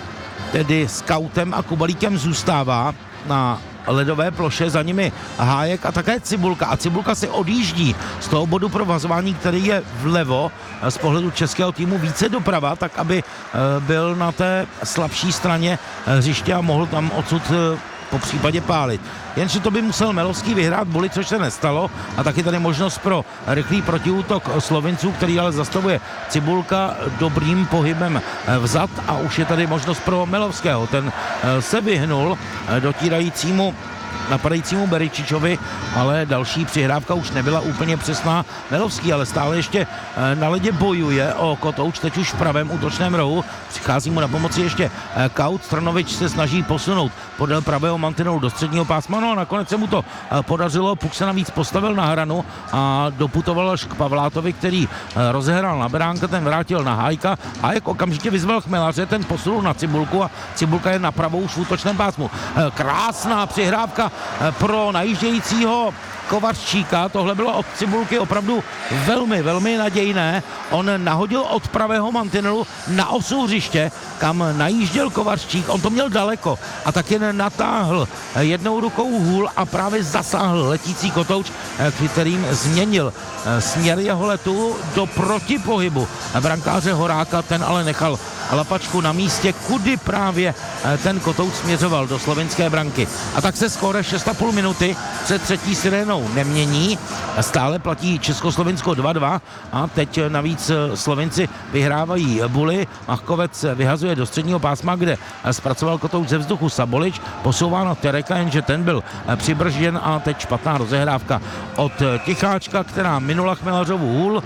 tedy Skautem a Kubalíkem zůstává na ledové ploše, za nimi Hájek a také Cibulka. A Cibulka si odjíždí z toho bodu pro vazování, který je vlevo z pohledu českého týmu více doprava, tak aby byl na té slabší straně hřiště a mohl tam odsud po případě pálit. Jenže to by musel Milovský vyhrát boli, což se nestalo, a taky tady možnost pro rychlý protiútok Slovinců, který ale zastavuje Cibulka dobrým pohybem vzad a už je tady možnost pro Milovského. Ten se vyhnul dotírajícímu napadajícímu Beričičovi, ale další přihrávka už nebyla úplně přesná. Milovský ale stále ještě na ledě bojuje o Kotouč, teď už v pravém útočném rohu. Přichází mu na pomoci ještě Kaut. Stranovič se snaží posunout podél pravého mantinelu do středního pásma, no a nakonec se mu to podařilo. Puk se navíc postavil na hranu a doputoval až k Pavlátovi, který rozehrál na beránka, ten vrátil na Hájka. Hájek okamžitě vyzval Chmelaře, ten posunul na Cibulku a Cibulka je na pravou už v útočném pásmu. Krásná přihrávka pro najíždějícího Kovařčíka. Tohle bylo od Cibulky opravdu velmi, velmi nadějné. On nahodil od pravého mantinelu na osu hřiště, kam najížděl Kovařčík. On to měl daleko a tak jen natáhl jednou rukou hůl a právě zasáhl letící Kotouč, kterým změnil směr jeho letu do protipohybu brankáře Horáka. Ten ale nechal lapačku na místě, kudy právě ten Kotouč směřoval, do slovinské branky. A tak se skóre šest a půl minuty před třetí sirénou nemění. Stále platí Československo dva dva a teď navíc Slovinci vyhrávají buly. Machkovec vyhazuje do středního pásma, kde zpracoval Kotouč ze vzduchu Sabolič, posouvá na Tereka, jenže ten byl přibržděn a teď špatná rozehrávka od Ticháčka, která minula Chmelařovu hůl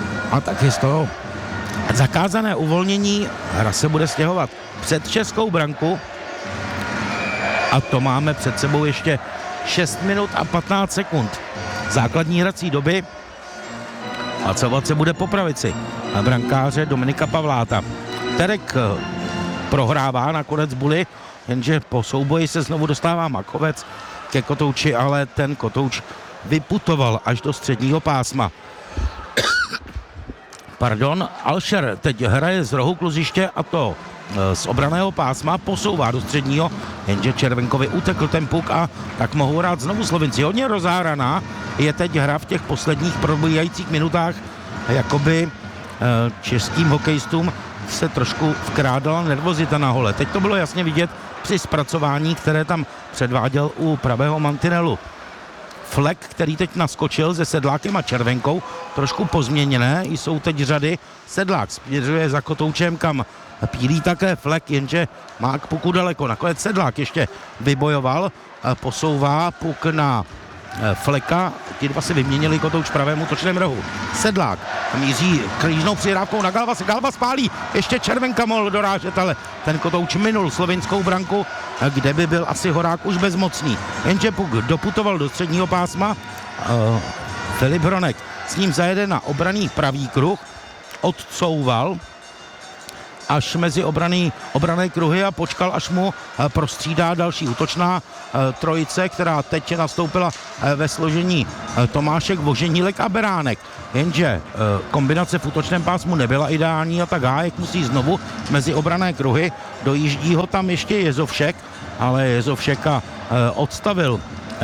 a taky z toho zakázané uvolnění hra se bude stěhovat před českou branku a to máme před sebou ještě šest minut a patnáct sekund základní hrací doby a celovat se bude po pravici a brankáře Dominika Pavláta. Terek prohrává nakonec buly, jenže po souboji se znovu dostává Machkovec ke Kotouči, ale ten Kotouč vyputoval až do středního pásma. Pardon, Alšer teď hraje z rohu kluziště a to z obraného pásma, posouvá do středního, jenže Červenkovi utekl ten puk a tak mohou hrát znovu Slovinci. Hodně rozáraná je teď hra v těch posledních probíhajících minutách, jakoby českým hokejistům se trošku vkrádala nervozita na hole. Teď to bylo jasně vidět při zpracování, které tam předváděl u pravého mantinelu. Flek, který teď naskočil se Sedlákem a Červenkou, trošku pozměněné, jsou teď řady. Sedlák směřuje za Kotoučem, kam pílí také Flek, jenže má k puku daleko. Nakonec Sedlák ještě vybojoval, posouvá puk na Fleka, ti dva si vyměnili, Kotouč v pravém útočném rohu. Sedlák míří křížnou přihrávkou na Galvas, Galvas pálí, ještě Červenka mohl dorážet, ale ten Kotouč minul slovinskou branku, kde by byl asi Horák už bezmocný. Jenže puk doputoval do středního pásma, Filip Hronek s ním zajede na obranný pravý kruh, odcouval až mezi obraný, obrané kruhy a počkal, až mu prostřídá další útočná trojice, která teď nastoupila ve složení Tomášek, Voženílek a Beránek. Jenže kombinace v útočném pásmu nebyla ideální a tak Hájek musí znovu mezi obrané kruhy, dojíždí ho tam ještě Jezovšek, ale Jezovšeka odstavil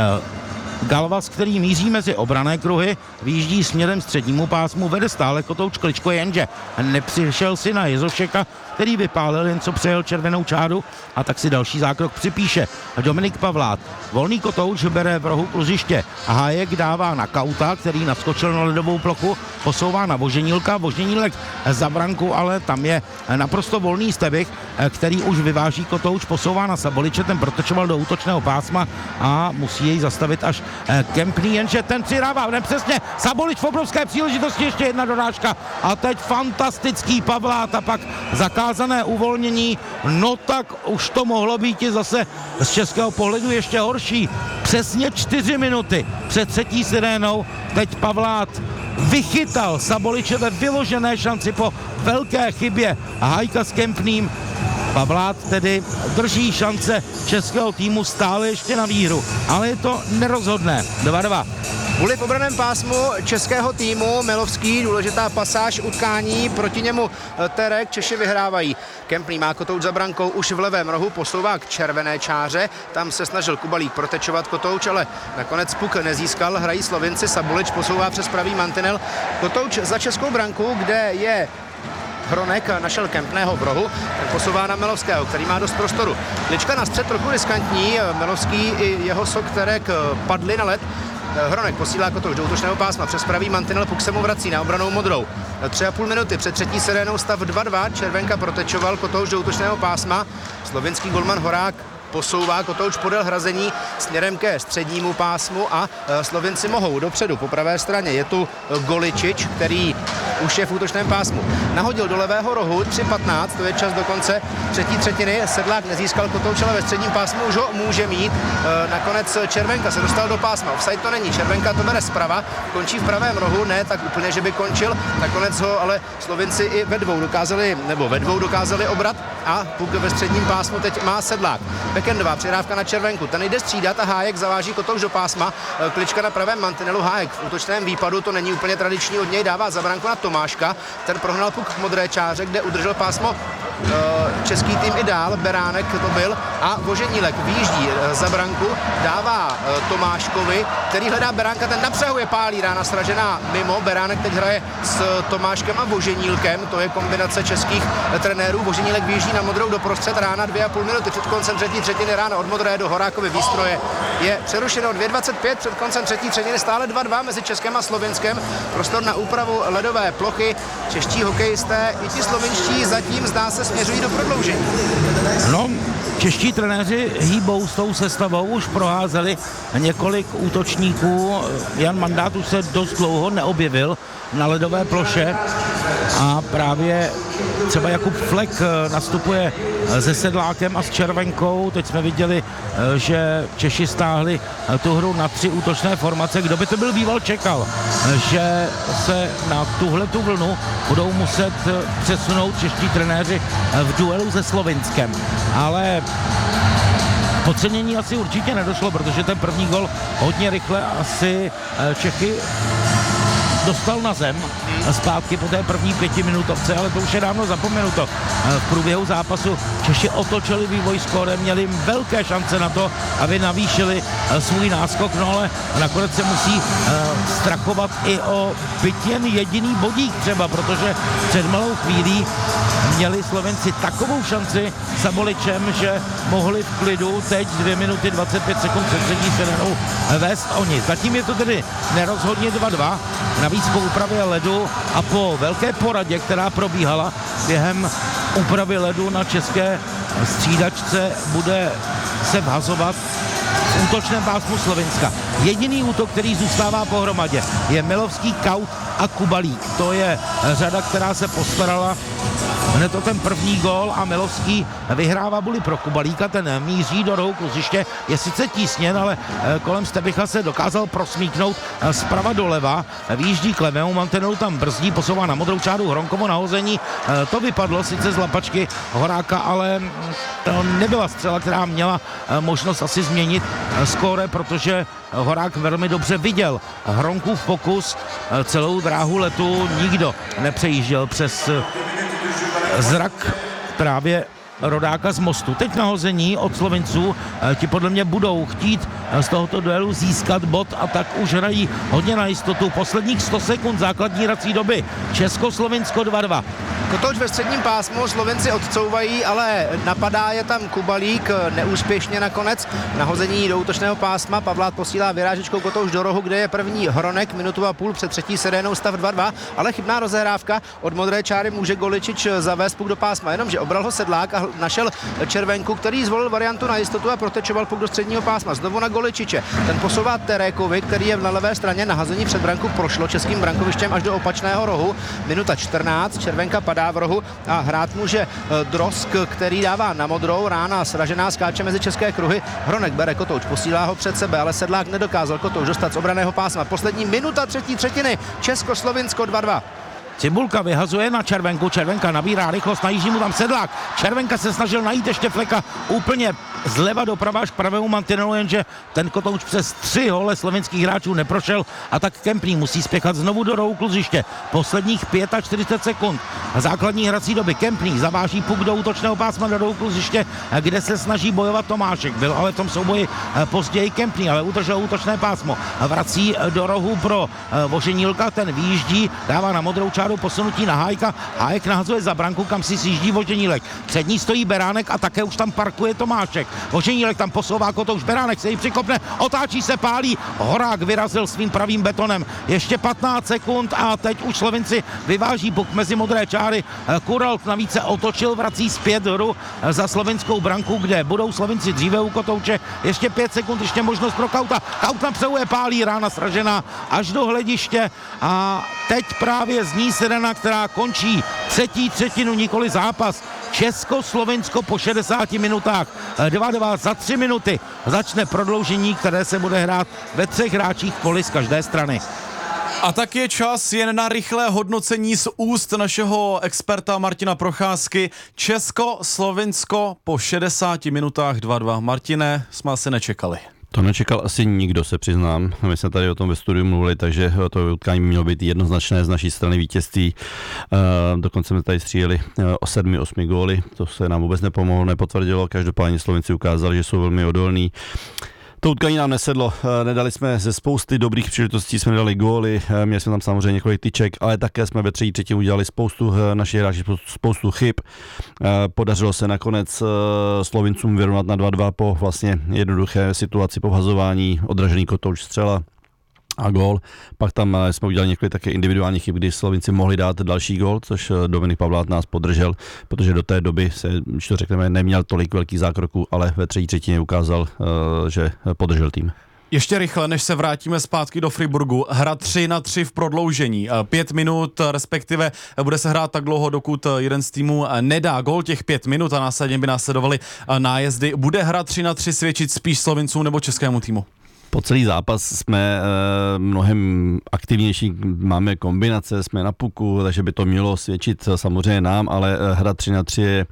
Galvas, který míří mezi obrané kruhy, výjíždí směrem střednímu pásmu, vede stále Kotouč Kličko, jenže nepřišel si na Jezovšeka, který vypálil, jen co přejel červenou čáru, a tak si další zákrok připíše Dominik Pavlát. Volný Kotouč bere v rohu kluziště a Hájek dává na Kauta, který naskočil na ledovou plochu, posouvá na Voženílka, Voženílek za branku, ale tam je naprosto volný Stebich, který už vyváží Kotouč, posouvá na Saboliče, ten protočoval do útočného pásma a musí jej zastavit až Kempný, jenže ten přidává nepřesně, Sabolič v obrovské příležitosti, ještě jedna dorážka a teď fantastický Pavlát a pak zakázané uvolnění, no tak už to mohlo být i zase z českého pohledu ještě horší. Přesně čtyři minuty před třetí sirénou teď Pavlát vychytal Saboliče ve vyložené šanci po velké chybě Hájka s Kempným. Pavlát tedy drží šance českého týmu stále ještě na výhru, ale je to nerozhodné. dva dva. Vůli v obraném pásmu českého týmu, Milovský, důležitá pasáž utkání, proti němu Terek, Češi vyhrávají. Kempný má Kotouč za brankou už v levém rohu, posouvá k červené čáře, tam se snažil Kubalík protečovat Kotouč, ale nakonec puk nezískal, hrají Slovinci, Sabolič posouvá přes pravý mantinel, Kotouč za českou branku, kde je Hronek, našel Kempného v rohu, tak posouvá na Milovského, který má dost prostoru. Klička na střed trochu riskantní, Milovský i jeho sok Terek padli na led. Hronek posílá Kotouč do útočného pásma přes pravý mantinel, puk se mu vrací na obranou modrou. Tři a půl minuty před třetí sirénou stav dva dva, Červenka protečoval, Kotouč do útočného pásma, slovinský golman Horák posouvá Kotouč podél hrazení směrem ke střednímu pásmu a Slovinci mohou dopředu po pravé straně. Je tu Goličič, který už je v útočném pásmu. Nahodil do levého rohu tři patnáct, to je čas do konce třetí třetiny. Sedlák nezískal Kotouč, ale ve středním pásmu už ho může mít. Nakonec Červenka se dostal do pásma. Offside to není. Červenka to bere zprava, končí v pravém rohu, ne tak úplně, že by končil. Nakonec ho ale Slovinci i ve dvou dokázali, nebo ve dvou dokázali obrat a puk ve středním pásmu teď má Sedlák. Bekendová přidávka na Červenku, ten jde střídat a Hájek zaváží Kotouč do pásma, Klička na pravém mantinelu, Hájek v útočném výpadu, to není úplně tradiční, od něj dává za branku na Tomáška, ten prohnal puk k modré čáře, kde udržel pásmo český tým i dál, Beránek to byl a Voženílek vyjíždí za branku, dává Tomáškovi, který hledá Beránka, ten napřehuje, pálí, rána sražená mimo, Beránek teď hraje s Tomáškem a Voženílkem, to je kombinace českých trenérů, Voženílek vyjíždí na modrou doprostřed, rána dvě a půl minuty před koncem třetí třetiny, rána od modré do Horákovy výstroje je přerušeno dvě dvacet pět před koncem třetí třetiny, stále dva dva mezi Českem a Slovinskem, prostor na úpravu ledové plochy, čeští hokejisté i ti slovinští zatím zdá se směřují do prodloužení. No, čeští trenéři hýbou s tou sestavou, už proházeli několik útočníků, Jan Mandát už se dost dlouho neobjevil na ledové ploše a právě třeba Jakub Flek nastupuje se Sedlákem a s Červenkou. Teď jsme viděli, že Češi stáhli tu hru na tři útočné formace. Kdo by to byl býval čekal, že se na tuhletu vlnu budou muset přesunout čeští trenéři v duelu se Slovinskem. Ale podcenění asi určitě nedošlo, protože ten první gol hodně rychle asi Čechy dostal na zem zpátky po té první pětiminutovce, ale to už je dávno zapomenuto. V průběhu zápasu Češi otočili vývoj skórem, měli velké šance na to, aby navýšili svůj náskok, no ale nakonec se musí strachovat i o byť jen jediný bodík třeba, protože před malou chvílí měli Slovenci takovou šanci Saboličem, že mohli v klidu teď dvě minuty dvacet pět sekund před třetí sirénou vést oni. Zatím je to tedy nerozhodně dva dva, navíc po úpravě ledu a po velké poradě, která probíhala během úpravy ledu na české střídačce, bude se vhazovat v útočném pásmu Slovinska. Jediný útok, který zůstává pohromadě, je Milovský, Kaut a Kubalík. To je řada, která se postarala hned to ten první gól a Milovský vyhrává buli pro Kubalíka, ten míří do rohu kluziště, je sice tísněn, ale kolem Stebicha se dokázal prosmíknout zprava doleva, výjíždí k levému mantinelu, tam brzdí, posouvá na modrou čáru Hronkovo nahození, to vypadlo sice z lapačky Horáka, ale to nebyla střela, která měla možnost asi změnit skóre, protože Horák velmi dobře viděl Hronkův pokus, celou dráhu letu nikdo nepřejížděl přes zrak právě rodáka z Mostu. Teď nahození od Slovinců, ti podle mě budou chtít z tohoto duelu získat bod a tak už hrají hodně na jistotu. Posledních sto sekund základní hrací doby. Česko-Slovinsko dva dva. Kotouč ve středním pásmu, Slovenci odcouvají, ale napadá je tam Kubalík neúspěšně nakonec. Nahození do útočného pásma, Pavlát posílá vyrážečkou Kotouč do rohu, kde je první Hronek, minutu a půl před třetí serénou, stav dva dva, ale chybná rozehrávka, od modré čáry může Goličič zavést puk do pásma, jenomže obral ho Sedlák a našel červenku, který zvolil variantu na jistotu a protečoval puk do středního pásma. Znovu na Goličiče. Ten posouvá Terékovi, který je na levé straně, nahazení před branku prošlo českým brankovištěm až do opačného rohu. Minuta čtrnáct, červenka padá v rohu a hrát může Drosk, který dává na modrou, rána sražená, skáče mezi české kruhy. Hronek bere Kotouč, posílá ho před sebe, ale Sedlák nedokázal Kotouč dostat z obraného pásma. Poslední minuta třetí třetiny, Česko-Slovinsko dva dva. Cibulka vyhazuje na Červenku, Červenka nabírá rychlost, najíždí mu tam Sedlák. Červenka se snažil najít ještě Fleka úplně zleva doprava až k pravému mantinelu, jenže ten Kotouč přes tři hole slovenských hráčů neprošel a tak Kempný musí spěchat znovu do rohu kluziště. Posledních čtyřicet pět sekund základní hrací doby. Kempný zaváží puk do útočného pásma do rohu kluziště, kde se snaží bojovat Tomášek. Byl ale v tom souboji později Kempný, ale udržel útočné pásmo. Vrací do rohu pro Voženílka, ten výjíždí, dává na modrou čáru posunutí na Hájka. Hájek nahazuje za branku, kam si sjíždí Voženílek. Před ní stojí Beránek a také už tam parkuje Tomášek. Voženílek tam posouvá Kotouč, Beránek se jí přikopne, otáčí se, pálí, Horák vyrazil svým pravým betonem. Ještě patnáct sekund a teď už Slovinci vyváží puk mezi modré čáry. Kuralt navíc se otočil, vrací zpět hru za slovinskou branku, kde budou Slovinci dříve u Kotouče. Ještě pět sekund, ještě možnost pro Kauta. Kaut napřehuje, pálí, rána sražená až do hlediště a teď právě zní sirena, která končí třetí třetinu, nikoli zápas. Česko-Slovinsko po šedesáti minutách. dva dva za tři minuty začne prodloužení, které se bude hrát ve třech hráčích poli z každé strany. A tak je čas jen na rychlé hodnocení z úst našeho experta Martina Procházky. Česko-Slovinsko po šedesáti minutách dva dva. Martine, jsme asi nečekali. To nečekal asi nikdo, se přiznám. My jsme tady o tom ve studiu mluvili, takže to utkání mělo být jednoznačné z naší strany vítězství. E, dokonce jsme tady stříleli o sedmi, osmi góly. To se nám vůbec nepomohlo, nepotvrdilo. Každopádně Slovinci ukázali, že jsou velmi odolní. To utkání nám nesedlo, nedali jsme ze spousty dobrých příležitostí, jsme nedali góly, měli jsme tam samozřejmě několik tyček, ale také jsme ve třetí třetině udělali spoustu našich hráčů, spoustu chyb. Podařilo se nakonec Slovincům vyrovnat na dva dva po vlastně jednoduché situaci po vhazování, odražený Kotouč střela a gól. Pak tam jsme udělali několik také individuálních chyb, kdy Slovinci mohli dát další gól, což Dominik Pavlát nás podržel, protože do té doby se, když to řekneme, neměl tolik velkých zákroků, ale ve třetí třetině ukázal, že podržel tým. Ještě rychle, než se vrátíme zpátky do Friburgu. Hra tři na tři v prodloužení. Pět minut, respektive bude se hrát tak dlouho, dokud jeden z týmů nedá gól těch pět minut a následně by následovaly nájezdy. Bude hra tři na tři svědčit spíš Slovincům nebo českému týmu? Po celý zápas jsme e, mnohem aktivnější, máme kombinace, jsme na puku, takže by to mělo svědčit samozřejmě nám, ale hra tři na tři je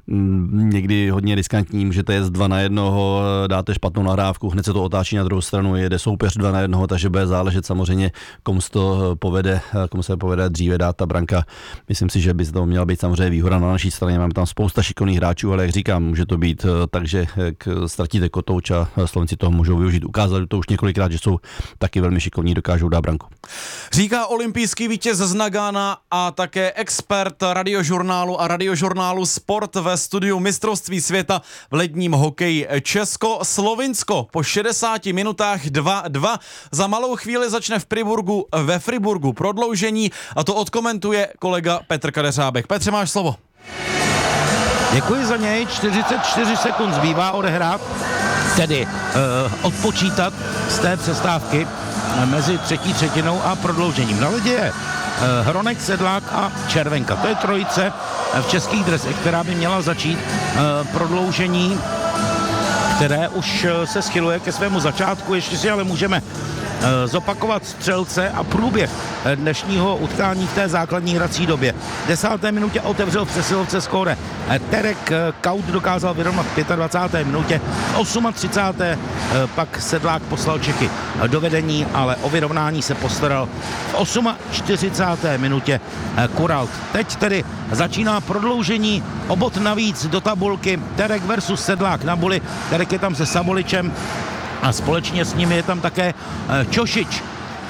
někdy hodně riskantní, můžete jet dva na jednoho, dáte špatnou nahrávku, hned se to otáčí na druhou stranu, jede soupeř dva na jednoho, takže bude záležet samozřejmě, komu se to povede, komu se povede dříve dát ta branka. Myslím si, že by to měla být samozřejmě výhoda na naší straně, máme tam spousta šikovných hráčů, ale jak říkám, může to být tak, že ztratíte Kotouč a Slovenci toho můžou využít. Ukázali to už několikrát, že jsou taky velmi šikovní, dokážou dát branku. Říká olympijský vítěz z Nagana a také expert Radiožurnálu a Radiožurnálu Sport ve studiu mistrovství světa v ledním hokeji. Česko-Slovinsko po šedesáti minutách dva dva. Za malou chvíli začne v Friburgu, ve Friburgu prodloužení a to odkomentuje kolega Petr Kadeřábek. Petře, máš slovo. Děkuji za něj, čtyřicet čtyři sekund zbývá odehrát, tedy uh, odpočítat z té přestávky mezi třetí třetinou a prodloužením. Na ledě je uh, Hronek, Sedlák a Červenka. To je trojice, v českých dresech, která by měla začít prodloužení, které už se schyluje ke svému začátku. Ještě si ale můžeme zopakovat střelce a průběh dnešního utkání v té základní hrací době. V desáté minutě otevřel v přesilovce skóre Terek, Kaut dokázal vyrovnat v dvacáté páté minutě, v třicáté osmé pak Sedlák poslal Čechy do vedení, ale o vyrovnání se postaral v čtyřicáté osmé minutě Kuralt. Teď tedy začíná prodloužení, o bod navíc do tabulky, Terek versus Sedlák na buli. Terek je tam se Saboličem a společně s nimi je tam také Čošič.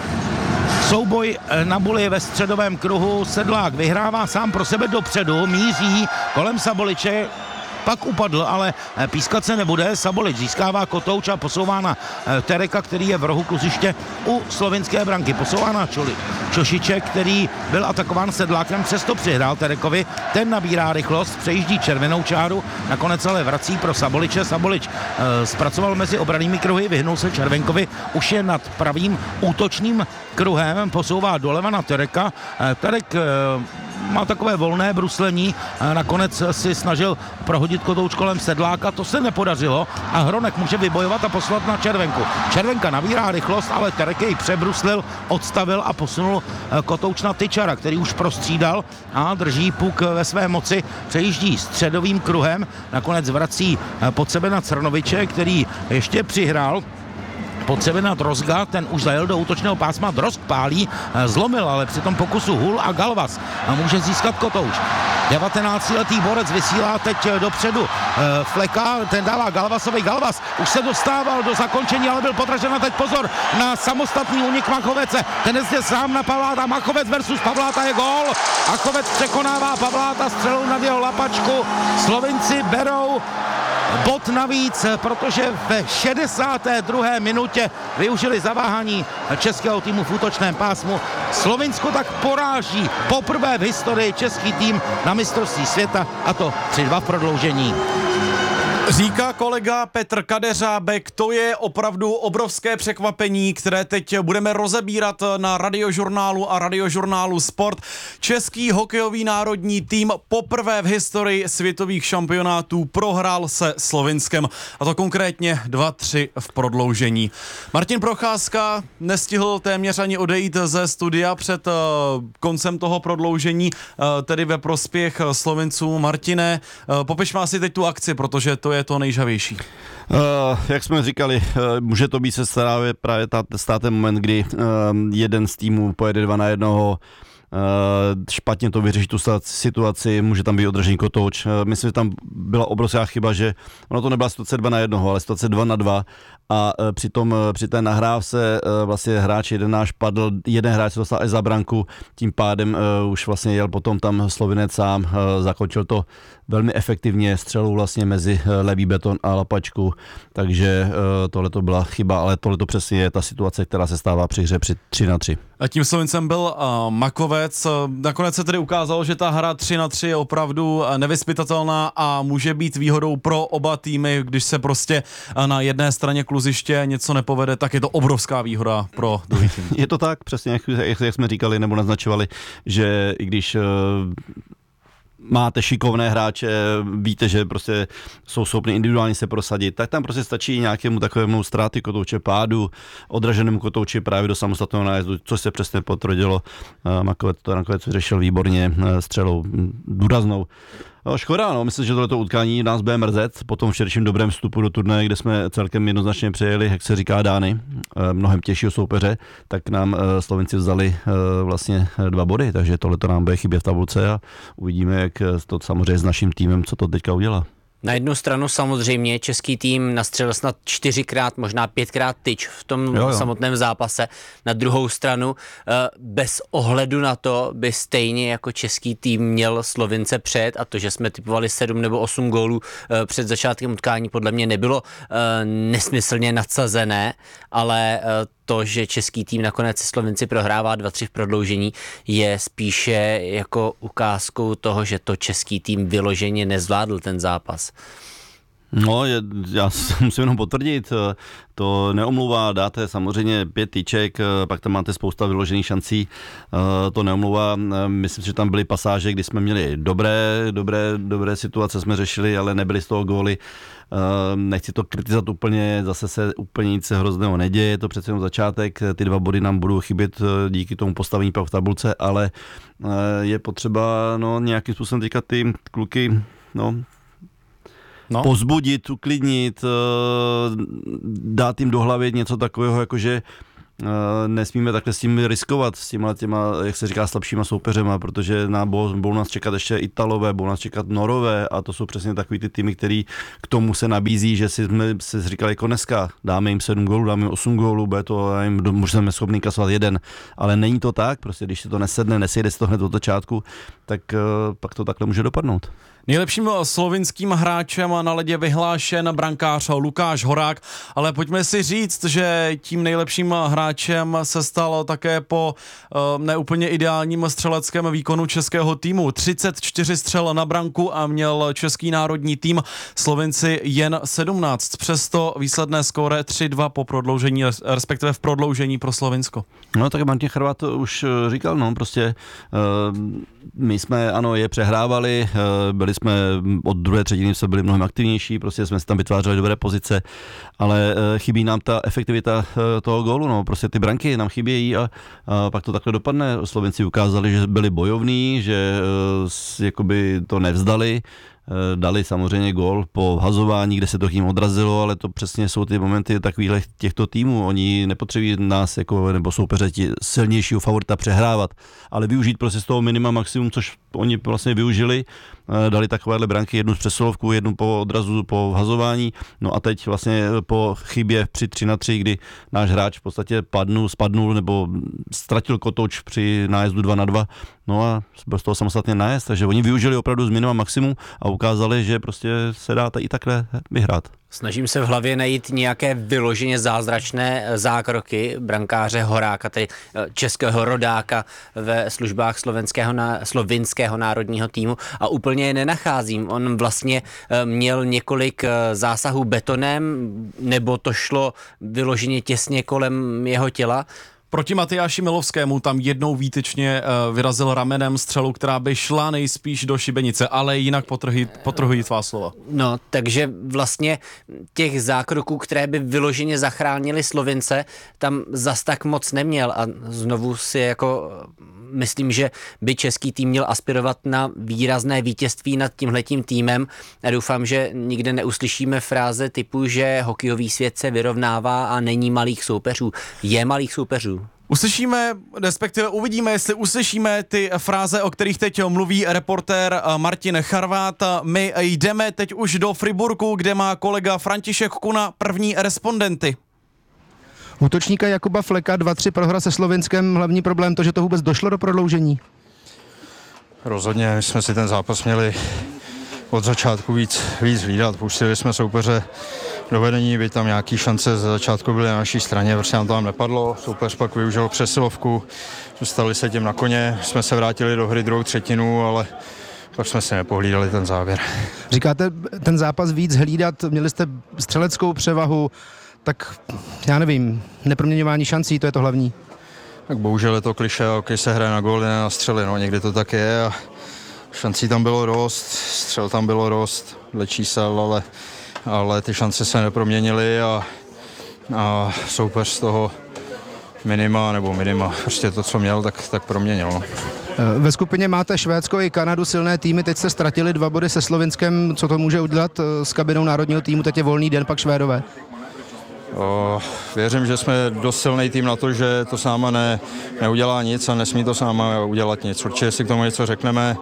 Souboj na buli ve středovém kruhu, Sedlák vyhrává sám pro sebe dopředu, míří kolem Saboliče, pak upadl, ale pískat se nebude. Sabolič získává kotouč a posouvá na Tereka, který je v rohu kluziště u slovinské branky. Posouvá na Čošiče, který byl atakován Sedlákem, přesto přihrál Terekovi. Ten nabírá rychlost, přejíždí červenou čáru, nakonec ale vrací pro Saboliče. Sabolič e, zpracoval mezi obrannými kruhy, vyhnul se Červenkovi, už je nad pravým útočným kruhem, posouvá doleva na Tereka. E, Terek e, má takové volné bruslení, e, nakonec si snažil prohodit kotouč kolem Sedláka, to se nepodařilo a Hronek může vybojovat a poslat na Červenku. Červenka nabírá rychlost, ale Terek jej přebruslil, odstavil a posunul kotouč na Tyčara, který už prostřídal a drží puk ve své moci, přejíždí středovým kruhem, nakonec vrací pod sebe na Crnoviče, který ještě přihrál pod sebe na Drozga, ten už zajel do útočného pásma, Drozg pálí, zlomil ale při tom pokusu Hul a Galvas a může získat kotouč. devatenáctiletý borec vysílá teď dopředu e, Fleka, ten dává Galvasovi, Galvas už se dostával do zakončení, ale byl podražen a teď pozor na samostatný únik Machovece, ten je zde sám na Pavláta, Machovec versus Pavláta je gól, Machovec překonává Pavláta střelou nad jeho lapačku, Slovinci berou bod navíc, protože ve šedesáté druhé minutě využili zaváhání českého týmu v útočném pásmu. Slovinsko tak poráží poprvé v historii český tým na mistrovství světa, a to tři dva v prodloužení. Říká kolega Petr Kadeřábek, to je opravdu obrovské překvapení, které teď budeme rozebírat na Radiožurnálu a Radiožurnálu Sport. Český hokejový národní tým poprvé v historii světových šampionátů prohrál se Slovinskem, a to konkrétně dva tři v prodloužení. Martin Procházka nestihl téměř ani odejít ze studia před uh, koncem toho prodloužení, uh, tedy ve prospěch Slovinců. Martine, uh, popiš má si teď tu akci, protože to je je to nejžavější. Uh, jak jsme říkali, uh, může to být se právě, právě ta, stát ten moment, kdy uh, jeden z týmů pojede dva na jednoho, Uh, špatně to vyřeší tu situaci, může tam být održený kotouč. Uh, myslím, že tam byla obrovská chyba, že ono to nebyla situace dva na jednoho, ale situace dva na dva a uh, přitom uh, při té nahrávce uh, vlastně hráč jeden náš padl, jeden hráč se dostal až za branku, tím pádem uh, už vlastně jel potom tam Slovinec sám, uh, zakončil to velmi efektivně střelou vlastně mezi uh, levý beton a lapačku, takže uh, tohle to byla chyba, ale tohle to přesně je ta situace, která se stává při hře při tři na tři. A tím Slovincem byl uh, Makovec. Nakonec se tedy ukázalo, že ta hra tři na tři je opravdu nevyzpytatelná a může být výhodou pro oba týmy. Když se prostě na jedné straně kluziště něco nepovede, tak je to obrovská výhoda pro druhý tým. Je to tak, přesně jak, jak jsme říkali nebo naznačovali, že i když uh, máte šikovné hráče, víte, že prostě jsou schopni individuálně se prosadit, tak tam prostě stačí nějakému takovému ztráty kotouče pádu, odraženému kotouči právě do samostatného nájezdu, což se přesně potvrdilo. Makovec to nakonec vyřešil výborně střelou důraznou. No, škoda, no, myslím, že tohleto utkání nás bude mrzet po tom včerejším dobrém vstupu do turnaje, kde jsme celkem jednoznačně přejeli, jak se říká, dány, mnohem těžšího soupeře, tak nám Slovenci vzali vlastně dva body, takže tohleto nám bude chybět v tabulce a uvidíme, jak to samozřejmě s naším týmem, co to teďka udělá. Na jednu stranu samozřejmě český tým nastřelil snad čtyřikrát, možná pětkrát tyč v tom jo, jo. samotném zápase. Na druhou stranu, bez ohledu na to, by stejně jako český tým měl Slovince před, a to, že jsme typovali sedm nebo osm gólů před začátkem utkání, podle mě nebylo nesmyslně nadsazené, ale to, že český tým nakonec Slovinci prohrává dva tři v prodloužení, je spíše jako ukázkou toho, že to český tým vyloženě nezvládl ten zápas. No, je, já musím jenom potvrdit, to neomlouvá, dáte samozřejmě pět tyček, pak tam máte spousta vyložených šancí, to neomlouvá, myslím si, že tam byly pasáže, kdy jsme měli dobré, dobré, dobré situace, jsme řešili, ale nebyly z toho góly. Nechci to kritizovat úplně, zase se úplně nic hrozného neděje, je to přece jenom začátek, ty dva body nám budou chybět díky tomu postavení pak v tabulce, ale je potřeba no, nějakým způsobem teďka ty kluky, no, No. pozbudit, uklidnit, dát jim do hlavy něco takového, jakože nesmíme takhle s tím riskovat, s těma, těma, jak se říká, slabšíma soupeřema, protože na budou nás čekat ještě Italové, budou nás čekat Norové a to jsou přesně takový ty týmy, který k tomu se nabízí, že si jsme si říkali jako dneska, dáme jim sedm gólů, dáme jim osm gólů, bude to, já jim můžeme schopný kasovat jeden, ale není to tak, prostě když si to nesedne, nesejde si to hned od začátku, tak pak to takhle může dopadnout. Nejlepším slovinským hráčem na ledě vyhlášen brankář Lukáš Horák, ale pojďme si říct, že tím nejlepším hráčem se stal také po uh, neúplně ideálním střeleckém výkonu českého týmu. třicet čtyři střel na branku a měl český národní tým, Slovinci jen sedmnáct. Přesto výsledné skóre tři dva po prodloužení, respektive v prodloužení pro Slovinsko. No tak Martin Chrvat už říkal, no prostě uh, my jsme, ano, je přehrávali, uh, byli jsme od druhé třetiny se byli mnohem aktivnější, prostě jsme si tam vytvářeli dobré pozice, ale chybí nám ta efektivita toho gólu, no, prostě ty branky nám chybějí a, a pak to takhle dopadne. Slovenci ukázali, že byli bojovní, že jakoby to nevzdali, dali samozřejmě gól po hazování, kde se to jim odrazilo, ale to přesně jsou ty momenty takových těchto týmů. Oni nepotřebují nás jako, nebo soupeře silnějšího favorita přehrávat, ale využít prostě z toho minima maximum, což oni vlastně využili, dali takovéhle branky, jednu z přesilovku, jednu po odrazu, po hazování, no a teď vlastně po chybě při tři na tři, kdy náš hráč v podstatě padnul, spadnul nebo ztratil kotouč při nájezdu dva na dva, no a byl z toho samostatně nájezd, takže oni využili opravdu z minima maximum a ukázali, že prostě se dá i takhle vyhrát. Snažím se v hlavě najít nějaké vyloženě zázračné zákroky brankáře Horáka, tedy českého rodáka ve službách slovenského, slovinského národního týmu a úplně je nenacházím. On vlastně měl několik zásahů betonem, nebo to šlo vyloženě těsně kolem jeho těla. Proti Matyáši Milovskému tam jednou výtečně uh, vyrazil ramenem střelu, která by šla nejspíš do šibenice, ale jinak potrhují, potrhují tvá slova. No, takže vlastně těch zákroků, které by vyloženě zachránili Slovince, tam zas tak moc neměl a znovu si jako myslím, že by český tým měl aspirovat na výrazné vítězství nad tímhletím týmem a doufám, že nikde neuslyšíme fráze typu, že hokejový svět se vyrovnává a není malých soupeřů. Je malých soupeřů. Uslyšíme, respektive uvidíme, jestli uslyšíme ty fráze, o kterých teď mluví reportér Martin Charvát. My jdeme teď už do Friburku, kde má kolega František Kuna první respondenty. Útočníka Jakuba Fleka dva tři prohra se Slovinskem, hlavní problém to, že to vůbec došlo do prodloužení? Rozhodně, my jsme si ten zápas měli od začátku víc, víc hlídat, pustili jsme soupeře do vedení, byť tam nějaký šance ze začátku byly na naší straně, prostě nám to tam nepadlo, soupeř pak využil přesilovku, dostali se tím na koně, jsme se vrátili do hry druhou třetinu, ale pak jsme si nepohlídali ten závěr. Říkáte ten zápas víc hlídat, měli jste střeleckou převahu, tak já nevím, neproměňování šancí, to je to hlavní. Tak bohužel je to klišé, hokej se hraje na góly, ne na střely, no někdy to tak je a šancí tam bylo dost, střel tam bylo dost, dle čísel, ale, ale ty šance se neproměnily a, a soupeř z toho minima nebo minima, prostě to, co měl, tak, tak proměnil. No. Ve skupině máte Švédsko i Kanadu, silné týmy, teď jste ztratili dva body se Slovinskem, co to může udělat s kabinou národního týmu, teď je volný den, pak Švédové? O, věřím, že jsme dost silný tým na to, že to sáma ne, neudělá nic a nesmí to sáma udělat nic. Určitě si k tomu něco řekneme.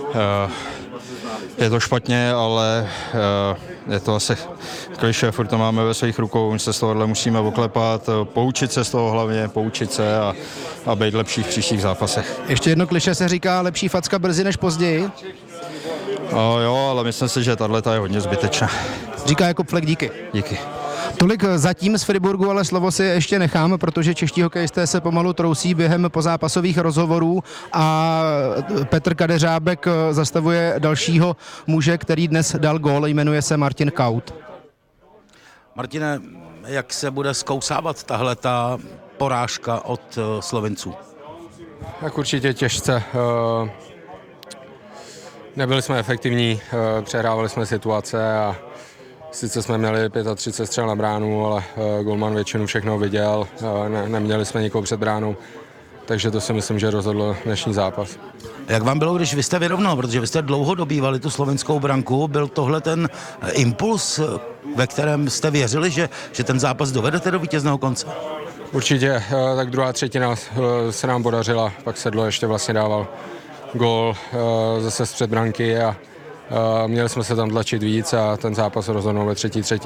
Je to špatně, ale je to asi klišé, furt to máme ve svých rukou, my se z tohohle musíme oklepat, poučit se z toho hlavně, poučit se a, a být lepší v příštích zápasech. Ještě jedno klišé se říká, lepší facka brzy než později? O, jo, ale myslím si, že tato je hodně zbytečná. Říká Jakub Flek, díky. Díky. Tolik zatím z Friburgu, ale slovo si ještě nechám, protože čeští hokejisté se pomalu trousí během pozápasových rozhovorů a Petr Kadeřábek zastavuje dalšího muže, který dnes dal gól, jmenuje se Martin Kaut. Martine, jak se bude zkousávat tahle ta porážka od Slovinců? Tak určitě těžce. Nebyli jsme efektivní, přehrávali jsme situace a sice jsme měli třicet pět střel na bránu, ale golman většinu všechno viděl, ne, neměli jsme nikoho před bránou, takže to si myslím, že rozhodl dnešní zápas. Jak vám bylo, když vy jste vyrovnal, protože vy jste dlouho dobývali tu slovinskou branku, byl tohle ten impuls, ve kterém jste věřili, že, že ten zápas dovedete do vítězného konce? Určitě, tak druhá třetina se nám podařila, pak Sedlo ještě vlastně dával gól zase z předbranky a měli jsme se tam tlačit víc a ten zápas rozhodnul ve třetí třetině.